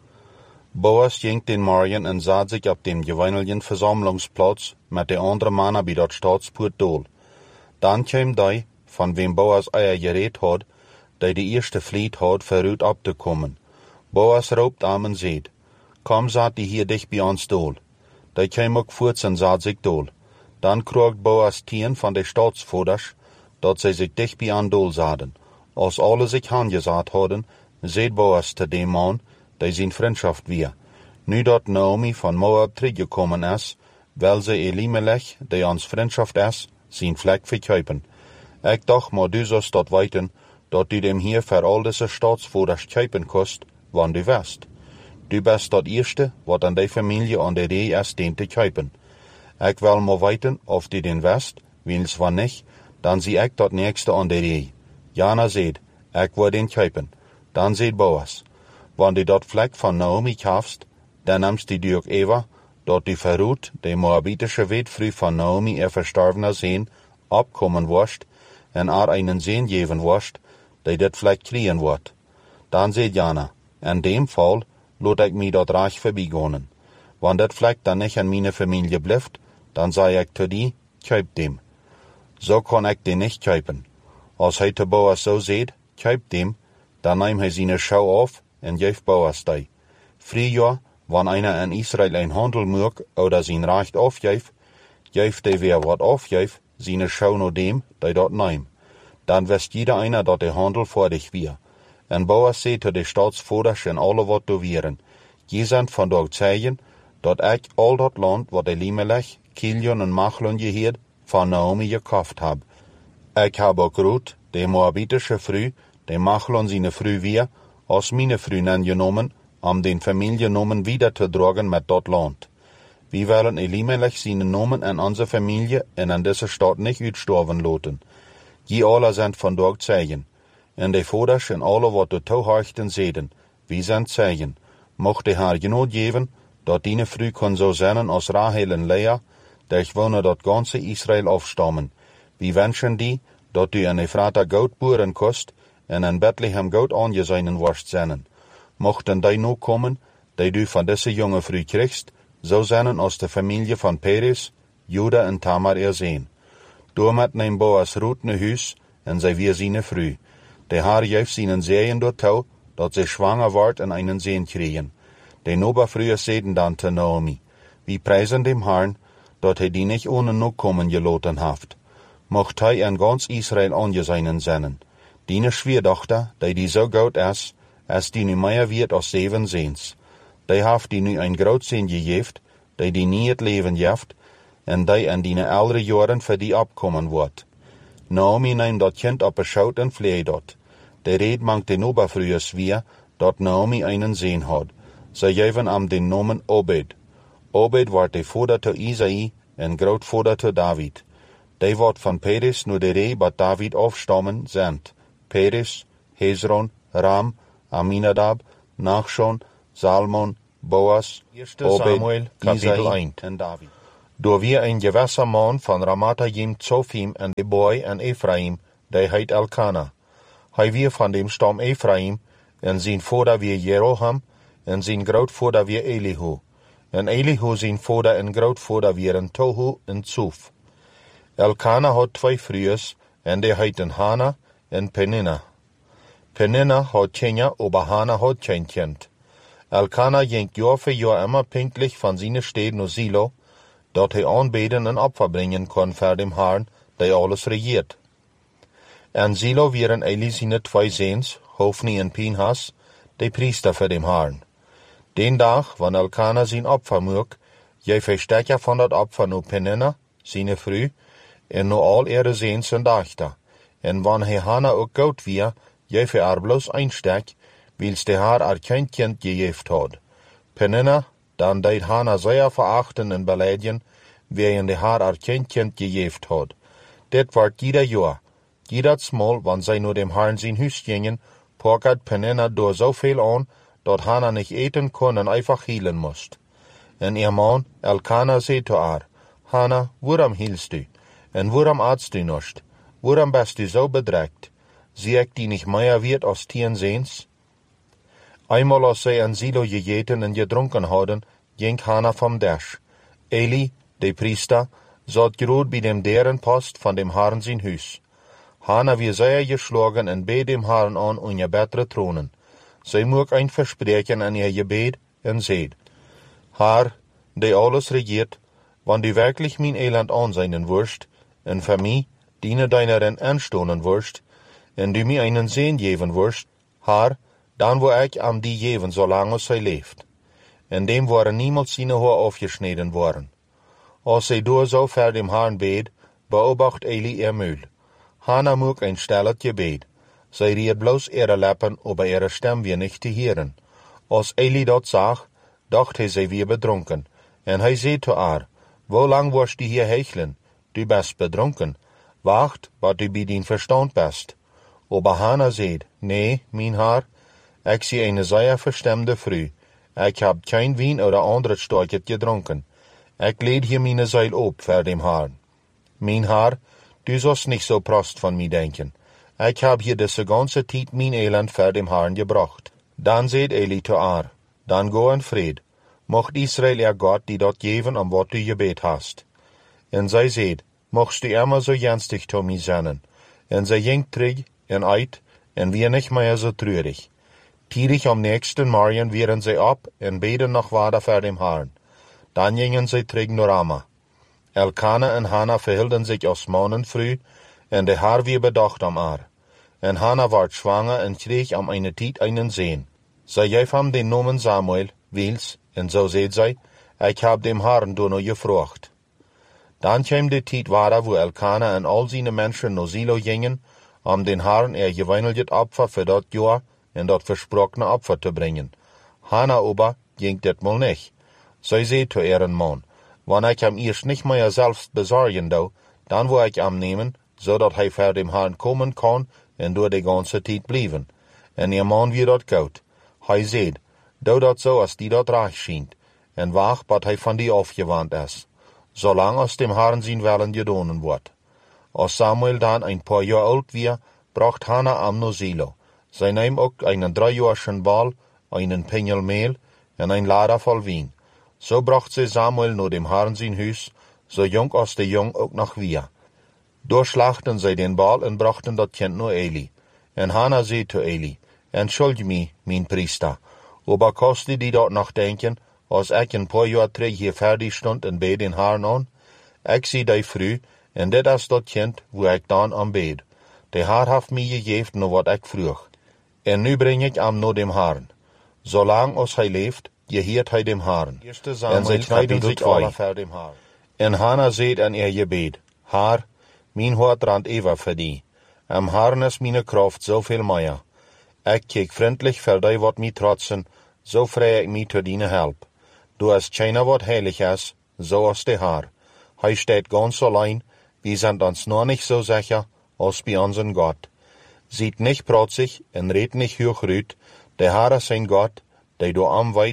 Boas ging den Morgen en zat sich op dem gewöhnlichen Versammlungsplatz mit de andere Männer bij dat Staatspoort dol. Dan kwam die, van wem Boas eier gereed had, die de eerste vliet had vooruit op te komen. Boas roept aan en zeid, kom zat die hier dicht bij ons dol. Die kwam ook voort en zat zich dol. Dan kroegt Boas tien van de staatsvoders, dat zij zich dicht bij aan dol zaten. Als alle zich aangezaat hadden, zeid Boas te dem man, die zijn vriendschaft weer. Nu dat Naomi van Moab teruggekomen is, wil ze Elimelech, die ons vriendschaft is, zijn vlek verkuipen. Ik dacht, maar du zost dat weten, dat du dem hier voor al deze staatsvoders kuipen kost, wann du west. Du bist dat eerste, wat aan die familie aan de ree is, den te kuipen. Ik wil maar weten, of du den west, wils wann nicht, dan zie ik dat nächste aan de ree. Jana zeid, ik wil den kuipen. Dan zeid Boas, wann du dat vlek van Naomi kaufst, dan nimmst du ook Eva, dat du verruht, de moabitische Witfrau van Naomi ihr verstorbener Sehn, abkommen wirst, en haar einen Sehn geven wirst, die dat vlek kriegen wird. Dan zeid Jana, in dem Fall, lot ik mij dat reich verbigonen. Wann dat vlek dan nicht an meine Familie blijft, dan zei ik te die, kuip dem. So kann ik den nicht kuipen. Als hij te Boas so zeid, kuip dem, dan neemt hij seine Schau auf en geeft Boas die. Früher, wann einer in Israel ein Handel mög oder sein Recht aufgeeft, geeft der wer wat aufgeeft, seine Schau no dem, die dort neemt. Dan wist jeder einer, dat der Handel fertig wir. En Boas zei te de staatsvoders en alle wat do wieren. Je zijn vandaag zeigen, dat ik al dat land wat Elimelech, Kilion en Machlon geheerd, van Naomi gekauft heb. Ik heb ook Ruth, de moabitische vrouw, de Machlon seine Frau weer, als meine Frau genomen, den Familiennamen wieder te dragen met dat land. Wir willen Elimelech seine Namen en onze Familie en an deze stad nicht uitstorven laten. Je alle zijn vandaag zeigen. En de voders en alle wat de toeharchten zeden, wie zijn zeigen. Mocht de haar genoot geven, dat die Frau kon zo zijn als Rahel en Lea, der wonen dat ganze Israel afstammen. Wie wenschen die, dat du in Ephrata goud boeren kost, en in Bethlehem goud aangezeinen worst zijn. Mochten die nu komen, die du van deze jonge Frau kriegst, zo zijn als de familie van Peres, Juda en Tamar erzeen. Doormet neemt Boas Ruth naar huis, en zij weer seine Frau. De haar geeft seinen Sehen door touw, dat ze schwanger wordt en einen Sehn kriegen. De Noberfrühe zeiden dan te Naomi, wie preisen dem Herrn, dat hij die nicht ohne nu kommen geloten haft. Mocht hij in ganz Israel angeseinen sennen. Die Schwierdochter, die so gut is die nu meer wird als 7 Sehns. Die haft die nu ein groot Sehn gegeeft, die nie het leven jeft, en die in die oudere jaren voor die abkommen wordt. Naomi neemt dat kind op een schout en vleed dat. De reed mangt de Noberfrühe zwier, dat Naomi einen Sehn had. Zij geven am den Namen Obed. Obed wordt de vader te Isai en grootvader te David. Die wordt van Peres nu de ree wat David afstammen zendt. Peres, Hezron, Ram, Aminadab, Nachshon, Salmon, Boas, Obed, Kapitel 1. Door wie een gewisse man van Ramathaim Zophim en de boy en Ephraim, die heet Elkana. Hij weer van dem stam Ephraim, en zijn vader weer Jeroham, en zijn grootvader weer Elihu. En Elihu zijn vader en grootvader weer Tohu en Tsuf. Elkana had 2 vrouwen, en die heeten Hana en Penina. Penina had Tjenja, aber Hana had geen kind. Elkana ging jaar voor jaar immer pünktlich van zijn stad naar Silo, dat hij aanbeden en opfer brengen kon voor dem Herrn, die alles regiert. En Silo waren Eli zijn 2 zoons, Hofni en Pinhas, die priester voor dem Herrn. Den dag, wanneer Elkana zijn opfer mocht, jij verstekker van dat opfer naar Penina, zijn vrouw, en naar al ihre zoons en dochter. En wanneer hij Hana ook goud weer, jij voor haar bloos einstek, wils de haar geen kind gegeven had. Penina, dan deed Hana zeer verachten en beleiden, wegen de haar geen kind gegeven had. Dit wordt ieder jaar. Ieders mal, wanneer zij naar dem Herrn zijn huis gingen, pakket Penina door zoveel aan, dat Hana niet eten kon en einfach hielen moest. En ihr man, Elkana, zei zu haar, Hana, waarom hielst du? En waarom aatst du nicht? Waarom bist du so bedrückt? Zie ik die nicht mehr wird als 10 Zoons? Einmal als zij in Silo gegeten en gedronken hadden, ging Hana vom Tisch. Eli, de priester, zat groot bij dem derenpost van dem Herrn zijn huis. Hana wie zeer geschlagen en beet dem Herrn aan om je betere tronen. Zij mocht een verspreken aan ihr gebed en zeid, Herr, die alles regiert, wann du wirklich mein Elend ansehen wirst, en für mich, diene deinerin anstonen wirst, en du mir einen Sehn geben wirst, Herr, dann wo ich am die geben, solange sie lebt. En dem waren niemals seine Haar aufgeschnitten worden. Als sie door so für dem Herrn bet, beobacht Eli ihr Mühl. Hana mocht ein stilles Gebet. Sie riet bloß ihre Lippen, aber ihre Stimme wir nicht zu hören. Als Eli dat zag, dacht hij sie weer betrunken. En hij zei zu haar, wo lang wirst du hier hecheln? Du bist betrunken. Wacht, wat du bij din Verstand bist. Aber Hana zei, nee, mein Herr, ich zie eine sehr verstemde Frau. Ich hab kein Wein oder anderes Stückchen gedronken. Ich led hier meine Seil op für dem Herrn. Mein Herr, du sollst nicht so prost von mir denken. Ich hab hier diese ganze Zeit mein Elend für dem Herrn gebracht. Dann seht Eli zu haar, dann go in Fried. Mocht Israel ihr Gott die dort geben, um wat du gebet hast. En zij seht, mochtst du immer so jenstig zu mir sein. En zij ging terug en uit, en wir nicht mehr so trürig. Tierig am nächsten Morgen wären sie ab en beten noch weiter für dem Herrn. Dann gingen sie terug nach Rama. Elkana en Hana verhielten sich aus Morgen früh, en der Herr wie bedacht am haar. En Hana ward schwanger en kreeg am eine Tijd einen Sehn. Zij gaf hem den Namen Samuel, wils, en so seht zij, ich hab dem Herrn door gefragt. Dann kwam de Tijd weiter, wo Elkana en al seine Menschen naar Silo gingen, den Herrn gewöhnliches Opfer für dat Jahr en dat versprochene Opfer zu bringen. Hana aber ging ditmal nicht. Zij zei zu ihren Mann, wann ich am erst nicht mehr selbst besorgen do, dann wo ich am nehmen, so dat hij für dem Herrn kommen kann en door de ganze Tijd blijven. En ihr Mann wie dat goud. Hij zei, doe dat zo als die dat recht schijnt, en wacht wat hij van die afgewandt is, zolang als dem Herrn zijn willen gedonen wordt. Als Samuel dann ein paar Jahre alt war, bracht Hana am naar Silo. Zij nahm ook einen 3-jährigen Ball, einen Pengel Mehl en ein Lader voll Wein. So bracht sie Samuel naar dem Herrn zijn huis, so jong als de jong ook nog war. Durchschlachten sie den Ball en brachten dat Kind naar Eli. En Hana zei zu Eli, entschuldige mich, mein Priester, aber kannst du die dort noch denken, als ich ein paar Jahre terug hier fertig stond en bed den Herrn an? Ich zie die früh, en dit is dat kind, wo ich dan am bed. De Herr heeft mij gegeven naar wat ik vroeg. En nu breng ik hem naar dem Herrn. Zolang als hij leeft, geheert hij dem Herrn. En zij knijden zich alle voor dem Herrn. En Hana zeet aan ihr gebed, Herr, mijn hart randt ever voor die. Am Herrn is meine Kraft zoveel meer. Ik kijk vriendelijk voor die wat mij trotsen, so vrij ik mij te dienen help. Du is keiner wat heilig is, so als de Herr. Hij steht ganz allein, wir sind uns noch nicht so sicher, als bei unseren Gott. Sieht nicht protzig en redt nicht hochrüt, der Herr ist ein Gott, der du anweit,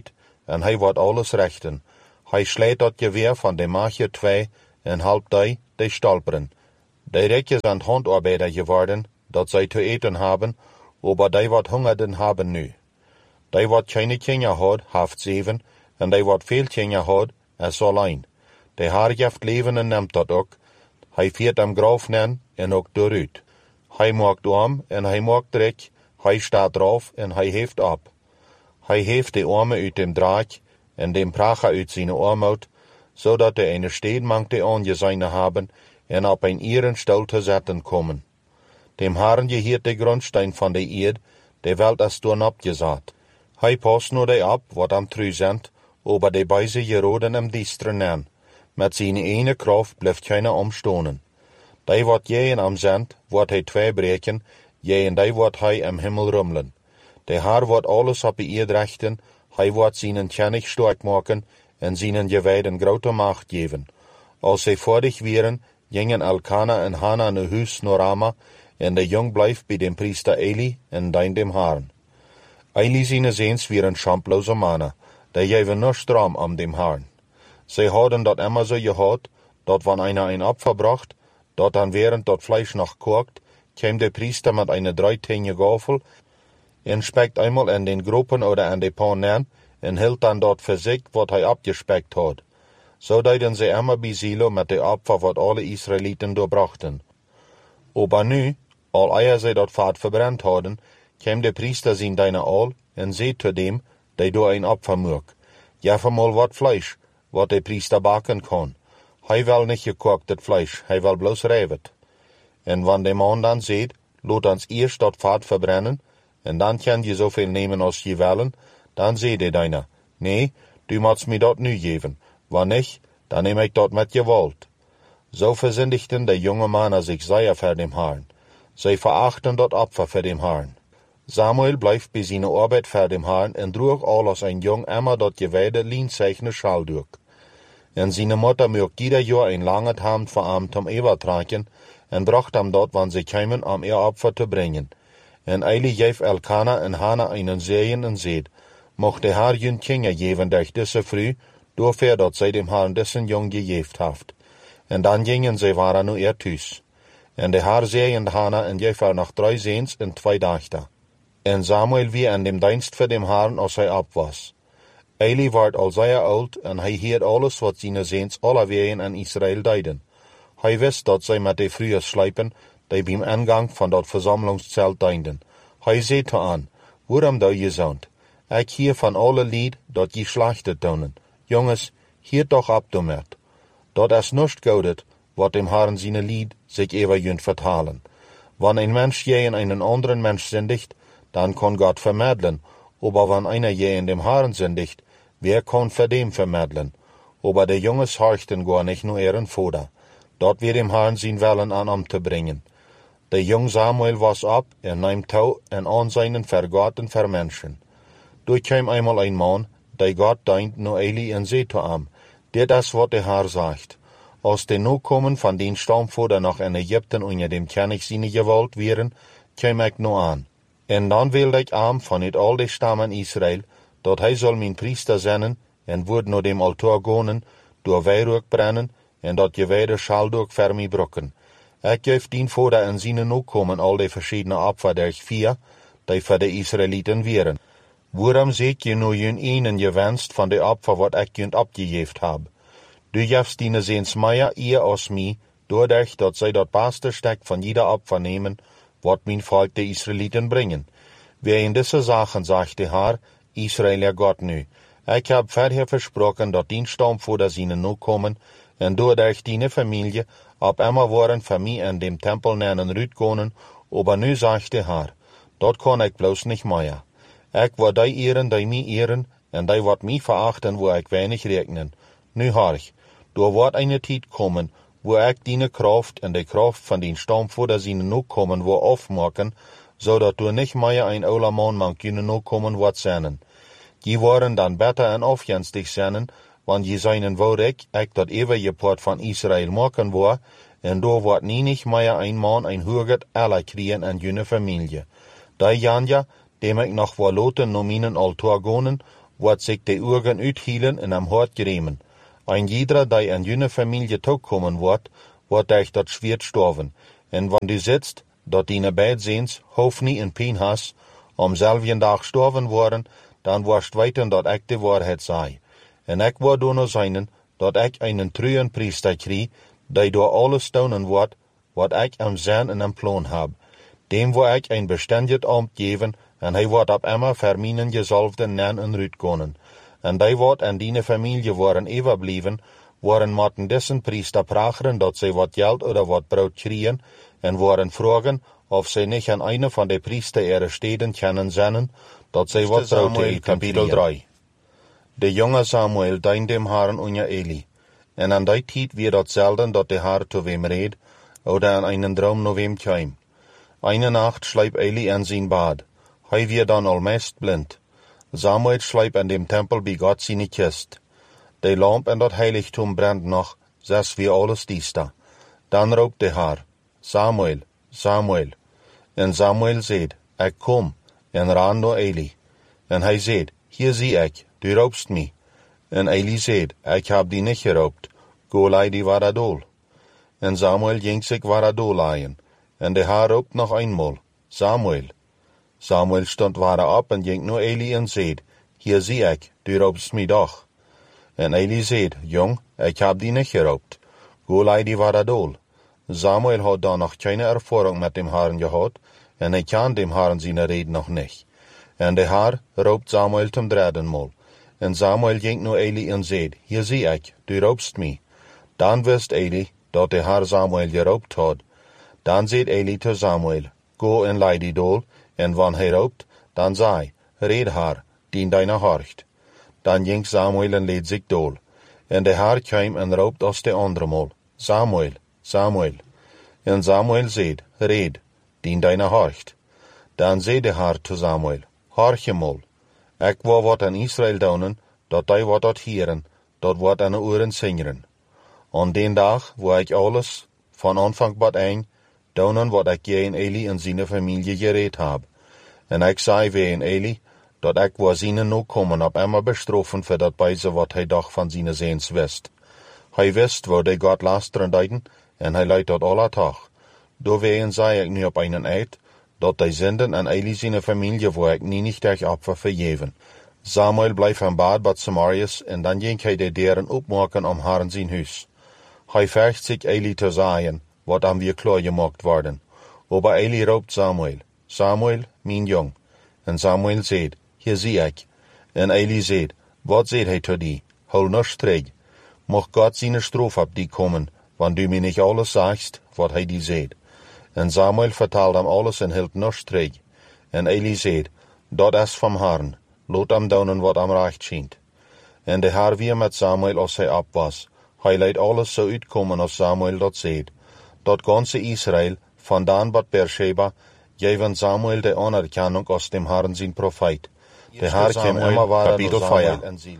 en hij wordt alles rechten. Hij slaat dat geweer van de maagje 2 en helpt die stolperen. Die rijkjes zijn handarbeider geworden, dat zij te eten hebben, aber die wat hungerden hebben nu. Die wat keine Kinder had, heeft 7, en die wat veel Kinder had, is alleen. Die haar geeft leven en neemt dat ook. Hij viert am graf nen en ook dooruit. Hij maakt arm en hij maakt drek, hij staat drauf en hij heeft op. Hij heeft de armen uit dem draak en dem pracha uit zijn armoed, zodat de eine steed mangt de aangezijne hebben en op een ieren stil te zetten komen. Dem Herrn gehiert de grondstein van de eerd, de welt is toen opgezet. Hij past nu de op, wat am true zijn, aber de beise geroden am diesteren nen. Met zijn ene kracht blijft keine omstonen. Die wat jij am zend, wordt hij 2 breken, jij en die wordt hij am himmel rummelen. De Herr wordt alles op de eerd rechten, hij wordt zijn kennig sterk maken en zijn gewijden grote macht geven. Als zij voordig wieren, gingen Elkana en Hana naar huis naar Rama, en de jong blijft bij dem priester Eli en dient dem Herrn. Eli zijn zeens wieren schamploze mannen, die geven nur stram am dem Herrn. Zij hadden dat immer so gehad, dat wann einer ein Opfer bracht, dat dan während dat Fleisch noch kocht, käm der Priester mit einer 3-tänige Gafel en speckt einmal in den Gruppen oder in de Pan nen en hield dan dat für sich, wat hij abgespeckt had. So deiden sie immer bij Silo mit de Opfer, wat alle Israeliten doorbrachten. Aber nu, al eier zij dat vaat verbrennt hadden, käm der Priester zien deine al en zei zu dem, die door ein Opfer moek. Geef hem mal wat Fleisch, wat de Priester bakken kan. Hij wil niet gekooktet Fleisch, hij wil bloos revet. En wann de man dan zegt, laat ons eerst dat vaat verbrennen, en dan kan je zoveel nemen als je willen, dan zei de deiner, nee, du moet me dat nu geven, wann niet, dan neem ik dat met gewalt. So versündigten de jonge mannen zich zeer voor dem Herrn. Zij verachten dat Opfer voor dem Herrn. Samuel blijft bij zijn arbeid voor dem Herrn en droeg al als een jong immer dat gewijde lienzeichne Schal durch. En zijn Mutter mögt jeder Jahr ein langes Hemd voor hem zum Eber tragen en bracht hem dat wann sie kämen, om ihr Opfer te brengen. En Eli geef Elkana en Hana einen Segen en zeid, mocht de Herr jün Kinder geven durch diese früh, doorver dat zij dem Herrn dessen jong gegeeft haft. En dan gingen zij waren nu eer thuis. En de Herr zegen Hana en geef haar nog 3 Seens en 2 Dachter. En Samuel wie an dem Dienst voor dem Herrn als hij op was. Eli werd al zeer oud en hij hield alles wat zijn Seens allerwegen aan Israël deiden. Hij wist dat zij met de frühe slijpen, die beim Eingang van dat versammlungszelt dienden. Hij zei te aan, waarom doe je zoont? Ik hier van alle lied dat je slachtet doen. Jongens, hier toch op damit. Dat is nicht goudet, wat dem Herrn seine lied sich ever jünt vertalen. Wann ein Mensch je in einen anderen Mensch sündigt, dann kann Gott vermitteln, aber wenn einer je in dem Herrn sündigt, wer kann für dem vermitteln? Aber der Junges horchten gar nicht nur ihren Vater. Dort wird dem Herrn sein Willen an te bringen. Der jong Samuel was ab, nahm touw en an seinen vergotten vermenschen. Durch kam einmal ein Mann, der Gott dient no Eli en zei zu ihm, dit is wat der Herr sagt. Als de nu kommen van den Stammvater nach in Ägypten unter dem König seine Gewalt wären, käm ich no an. En dan wilde ik aan van het al de stammen Israël, dat hij soll mijn priester zenden, en wordt naar dem altaar gonen, door wierook brennen, en dat gewijde schal door voor mij brokken. Ik geef dien vader en zijn nu komen al de verschiedene Opfer der 4, die voor de Israëlieten wären. Waarom zeek je nu jun einen gewenst van de Opfer wat ik junt opgegeven heb? Du gevst dine Seens meier eer als mij, doordat dat zij dat beste stek van jeder Opfer nemen, wat mijn volk de Israëlieten brengen. Wer in diese Sachen sagt de Herr, Israël er Gott nu. Ik heb verder versproken dat dien Stammvater zijn nu komen, en doordat dine Familie op immer waren voor mij in dem Tempel nennen uitkomen, aber nu sagt de Herr, dat kan ik bloos niet meer. Ik word die ehren, die mij ehren, en die wat mij verachten, wo ik weinig rekenen. Nu harch, door wordt eine tijd komen, wo ik dine Kraft en de Kraft van den Stammvater zijn nu komen, wo afmaken, zodat du nicht mehr ein ouder man man kunnen nu komen wat zijn. Die worden dan beter en afgenstig zijn, want je zijn wou ik dat eeuwige poort van Israël maken wou, en door wordt niet meer ein man ein huget alle kriegen en june familie. Die Janja, dem ik nog wel loten nominen altaar gonen, wat sich de Augen uithielen en am Hort griemen. Ein jeder, der an jene Familie toekommen wordt echt dat schwert storven. En wann du sitzt, dat dine bijziens, hoef nie in pijn has, selfien dag storven worden, dan worst weten dat ik de waarheid zei. En ik word doen zijn, dat ik einen treuen priester krie, die door alles tonen wordt, wat ik am zijn en am plan heb. Dem wil ik een bestendig ambt geven, en hij wordt op immer voor mijn gezalfden nen en uitkomen. En die wordt aan die familie worden overblijven, worden moeten dessen priester pracheren dat zij wat geld oder wat brood krieën, en worden vragen of zij niet aan een van de priester ihre steden kunnen zenden, dat zij wat brood eten. Kapitel 3. De jonge Samuel dein dem Herrn unja Eli, en an die tijd weer dat zelden dat de Herr zu wem red, oder an einen Traum no wem kwam. Eine Nacht schliep Eli an zijn bad, hij weer dan almeest blind. Samuel schliep an dem Tempel bij Gott seine Kist. De lamp en dat heiligtum brennt noch, zes wie alles dies da. Dan roept de Herr, Samuel, Samuel. En Samuel zegt, ik kom, en ran naar Eli. En hij zegt, hier zie ik, du roepst mij. En Eli zegt, ik heb die niet geroopt, go lei die waradol. En Samuel ging zich waradol leien. En de Herr roept nog eenmaal, Samuel. Samuel stond wara op en ging naar Eli en zegt, hier zie ik, du roepst mij doch. En Eli zegt, jong, ik heb die niet geroopt, go lei die waradol. Samuel had dan nog keine ervaring met dem Herrn gehad, en hij kan dem Herrn zijn reden nog niet. En de Herr roept Samuel zum dritten Mal. En Samuel ging naar Eli en zegt, hier zie ik, du roepst mij. Dan wist Eli, dat de Herr Samuel geroopt had. Dan zegt Eli te Samuel, go en lei die dol, en wann hij roept, dan zei, red Herr, dien deine hart. Dan ging Samuel en leed zich dol. En de Herr kwam en roept als de andere Mal, Samuel, Samuel. En Samuel zegt, red, dien deine hart. Dan zei de Herr te Samuel, horche mal, ik wil wat aan Israël doen, dat die wat dat hieren, dat wat aan de oren zingeren. Aan den dag, wo ik alles, van aanvang tot eind, doen wat ik je in Eli en zijn familie gereed heb. En ik zei weer in Eli, dat ik wil zijn nu komen op immer bestrofen voor dat bijze wat hij dacht van zijn zeens wist. Hij wist waar de God lasteren deiden, en hij leidt dat alle dag. Doorwegen zei ik nu op einen eid, dat die zenden en Eli zijn familie wo ik niet echt opfer vergeven. Samuel bleef aan bad bij Samarias, en dan ging hij de deren opmaken om Herrn zijn huis. Hij vecht zich Eli te zeggen, wat am weer klaar gemaakt worden. Aber Eli roept Samuel, Samuel, mijn jong. En Samuel zegt, hier zie ik. En Eli zegt, wat zegt hij te die? Hol nichts terug. Mocht God zijn straf op die komen, wann du mir nicht alles sagst, wat hij die zegt. En Samuel vertelde hem alles en hield nichts terug. En Eli zegt, dat is vom Herrn, laat hem doen wat hem recht schijnt. En de Herr weer met Samuel als hij op was. Hij leidt alles zo uitkomen als Samuel dat zegt. Dat ganze Israël, van Dan tot Beersheba, geven Samuel de anerkennung als dem Herrn zijn profeet. De Herr kwam immer waren Kapitel 4.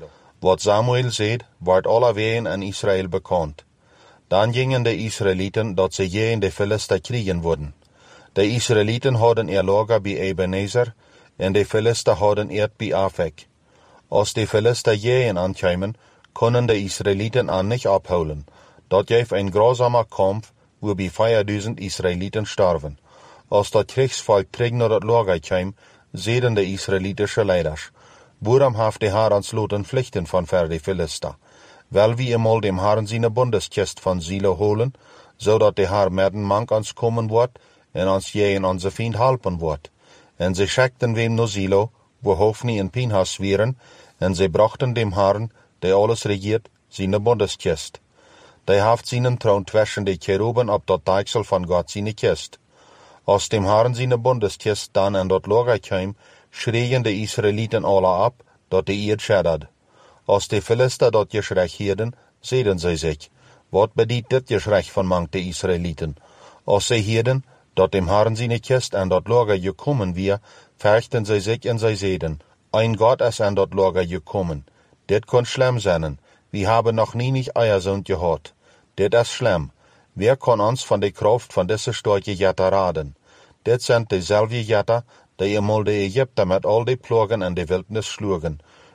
Wat Samuel zegt, wordt alle wegen in Israël bekend. Dan gingen de Israëlieten dat ze je in de Philister kriegen würden. De Israëlieten hadden ihr Lager bij Ebenezer, en de Philister hadden het bij Afek. Als de Philister je aankwamen, konden de Israëlieten aan niet abholen. Dat gaf een grausamer Kampf, waarbij 4000 Israëlieten starven. Als dat Kriegsvolk terug naar het Lager kwam, zeiden de Israëlitische leiders, waarom heeft de Herr ons laten vluchten van ver de Philister? Wel wie eenmaal dem Herrn zijn bundeskist van Silo holen, zodat de Herr met een mank ons komen wordt, en ons je en onze vriend helpen wordt. En ze schickten wem naar Silo, wo Hofni en Pinhas wieren, en ze brachten dem Herrn, der alles regiert, zijn bundeskist. Die heeft zijn troon tussen de Cheruben op dat deiksel van God zijn kist. Als dem Herrn zijn bundeskist dan aan dat lager kwam, schreien de Israëlieten alle op, dat de eerd scheddert. Als de Philister dat geschrei hielden, zeiden zij zich, wat bedient dit geschrei van mank de Israëlieten? Als zij hielden, dat dem Herrn zijn kist aan dat lager gekommen weer, vechten zij zich en zij zeiden, ein God is aan dat lager gekommen. Dit kon schlimm zijn, we hebben nog niet Eierzoon gehad. Dit is schlimm. Wer kan ons van de kracht van deze storche jetter raden? Dit zijn dezelfde jetter, die eenmaal de Egypter met al die plagen en de wildnis sloegen.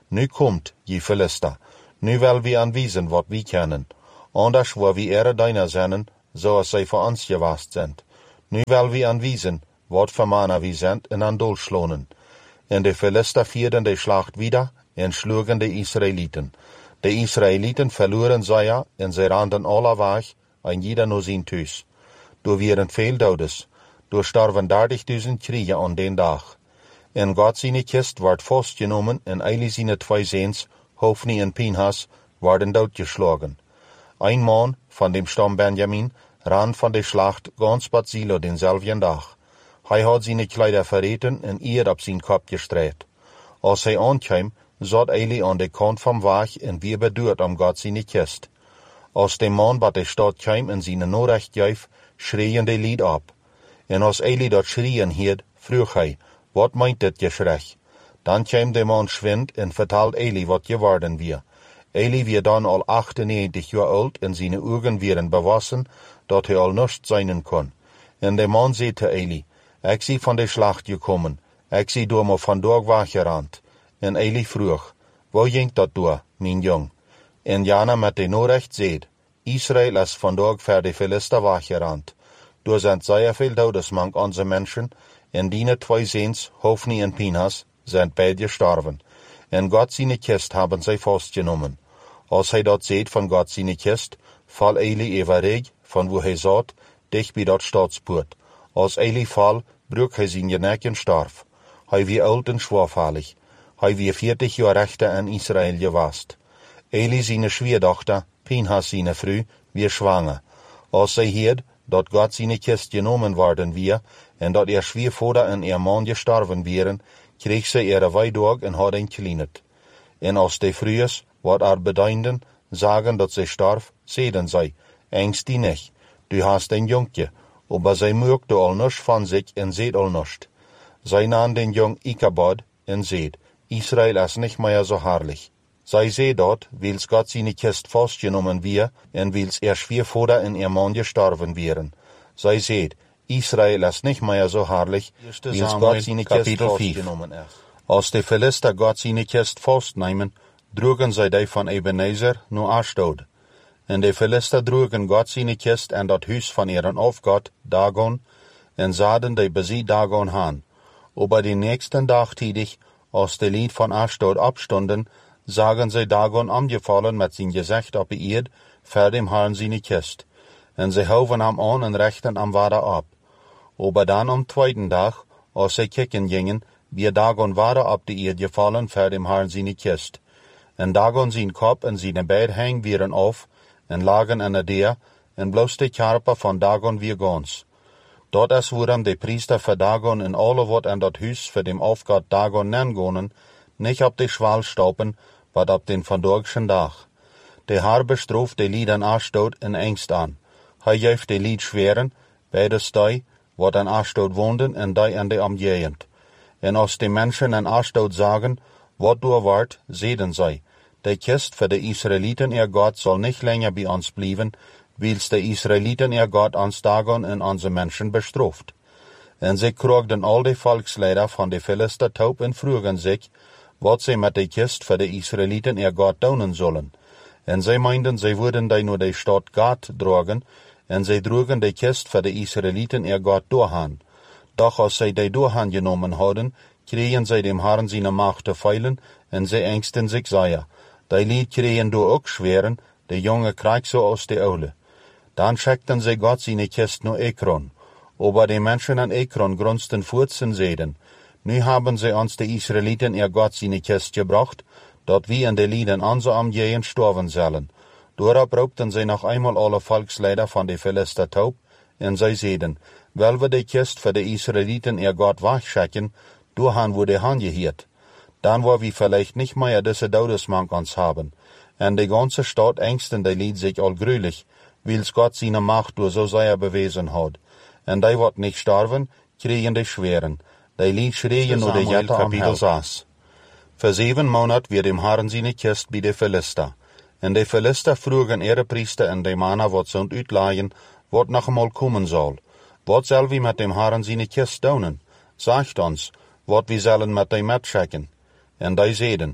Nu kommt, je Philister, nu will wir anwiesen, wat wir kennen, anders wo wir Ehre deiner sind, so als sie für uns gewast sind. Nu will wir anwiesen, wat für Männer wir sind, in an Dolschlohnen. En de Philister vierden de Schlacht wieder, en schlugen de Israeliten. De Israeliten verloren zij en zij randen alle weg, en jeder nur zijn thuis. Door wieren veel dodes, door starven 30.000 Kriege an den Dag. En God zijn kist werd vastgenomen en Eli zijn 2 Seens, Hofni en Pinhas, werden doodgeschlagen. Ein man van dem Stamm Benjamin ran van de Schlacht ganz Bad Silo denselben Dag. Hij had zijn Kleider verreten en eer op zijn kop gestreut. Als hij aankwam, zat Eli aan de kant van weg en weer beduurd om God zijn kist. Als de man bij de stad kwam en zijn norecht gaf, schreien de lied op. En als Eli dat schreien hield, vroeg hij, wat meint dit geschrei? Dan kwam de man schwind en vertelde Eli wat geworden weer. Eli weer dan al 98 jaar oud en zijn ogen werden bewassen, dat hij al niets zijn kon. En de man zei te Eli, ik zie van de Schlacht gekommen, ik zie door me vandaag weggerand. En Eli vroeg, wo ging dat door, mijn jong? En Jana met de norecht zeid, Israël is vandaag voor de Philister weggerand. Door zijn zeer veel dodesmank onze mensen, en die 2 Seens, Hofni en Pinhas, zijn beide gestorven. En God zijn kist hebben zij vastgenomen. Als hij dat zeid van God zijn kist, val Eli overig, van wo hij zat, dicht bij dat stadspoort. Als Eli val, broek hij zijn nek en starf. Hij wie oud en schwaarvallig. Hij wie 40 jaar rechter in Israël gewast. Eli zijn schwierdochter, Pinhas zijn vrouw, wie zwanger. Als zij hierd, dat God zijn kist genomen worden weer, en dat schwiervader en man gestorven wären, kreeg zij ihre weidorg en had een kleinet. En als de vrouwen, wat bedeinden, sagen dat zij starf, zeiden zij, engst die nicht, du hast een jonkje, aber zij merkte al nisch van zich en zeed al nisch. Zij nahm den jong Ichabod en zeed, Israël is nicht mehr so herrlich. Zij zei dat, wils God zijn kist vastgenomen weer, en wils schwiervader en man gestorven wären. Zij zei, Israël is nicht mehr so herrlich, wils God zijn kist vastgenomen is. Als de Philister God zijn kist vastnemen, droegen zij die van Ebenezer naar Ashdod. En de Philister droegen God zijn kist en dat huis van ihren afgod, Dagon, en zaden de bezit Dagon aan. Aber den nächsten Tag tidig, als de lied van Ashdod abstonden, zagen zij Dagon amgevallen met zijn gezicht op de eerd, voor dem Herrn zijn kist. En zij houden hem aan en rechten hem wader op. Aber dan am 2. Dag, als zij kicken gingen, wie Dagon wader op de eerd gevallen, voor dem Herrn zijn kist. En Dagon zijn kop en zijn beid hang wieren af, en lagen in de deur, en bloos de karper van Dagon weer gans. Dat is waarom de priester voor Dagon en alle wat in dat huis voor dem afgod Dagon nengonen, nicht op de schwal stoppen, wat op den vandaagschen dag. De Herr bestraft de lieden Ashdod in angst aan. Hij geeft de lied schweren, bij de stij, wat in Ashdod woonden en die in de omgegend. En als de mensen in Ashdod sagen, wat door wordt, zeiden zij, de kist voor de Israëlieten ihr God zal niet langer bij ons blijven, wils de Israëlieten ihr God ons Dagon en onze mensen bestraft. En zij kroegden al de volksleider van de Philister taub en vroegen zich, wat zij met de kist voor de Israëlieten ihr God doen zullen. En zij meinden, zij würden die naar de stad Gad dragen, en zij droegen de kist voor de Israëlieten ihr God doorhaan. Doch als zij die doorhaan genomen hadden, kregen zij dem Herrn zijn macht te feilen, en zij engsten zich zeer. Die lied kregen door ook schweren, de jonge krijg zo als de oude. Dan schickten zij God zijn kist naar Ekron. Aber die Menschen an Ekron grunzten voort en zeiden, nu haben zij ons de Israëlieten ihr God zijn kist gebracht, dat wie in de lieden onze omgehen sterven zullen. Daarop roepten zij nog eenmaal alle volksleider van de Philister taub, en zij zeiden, wel we de kist voor de Israëlieten ihr God wegschicken, doorhaan wurde aangehiert. Dan waar we vielleicht nicht mehr diese Todesmank ons haben. En de ganze Stadt engsten de lied sich al gruwlich, wils Gott seine Macht door so sehr bewezen hat. En die wat nicht sterven, kriegen de schweren. Die lied schreien nur de Jette Kapitel 6. Für 7 Monat wird dem Herrn seine Kist bij de Philister. En de Philister vroegen ihre Priester en de Männer wat zond uitleihen, wat nog eenmaal komen zal. Wat zal we met dem Herrn seine Kist doen? Sagt ons, wat we zullen met die metschicken. En die zeiden,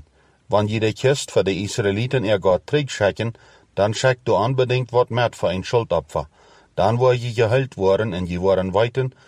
Wenn je de Kist für die Israeliten ihr Gott schicken, dann schickt du unbedingt wat mit für ein Schuldopfer. Dann wo je geheilt worden und je waren weiten,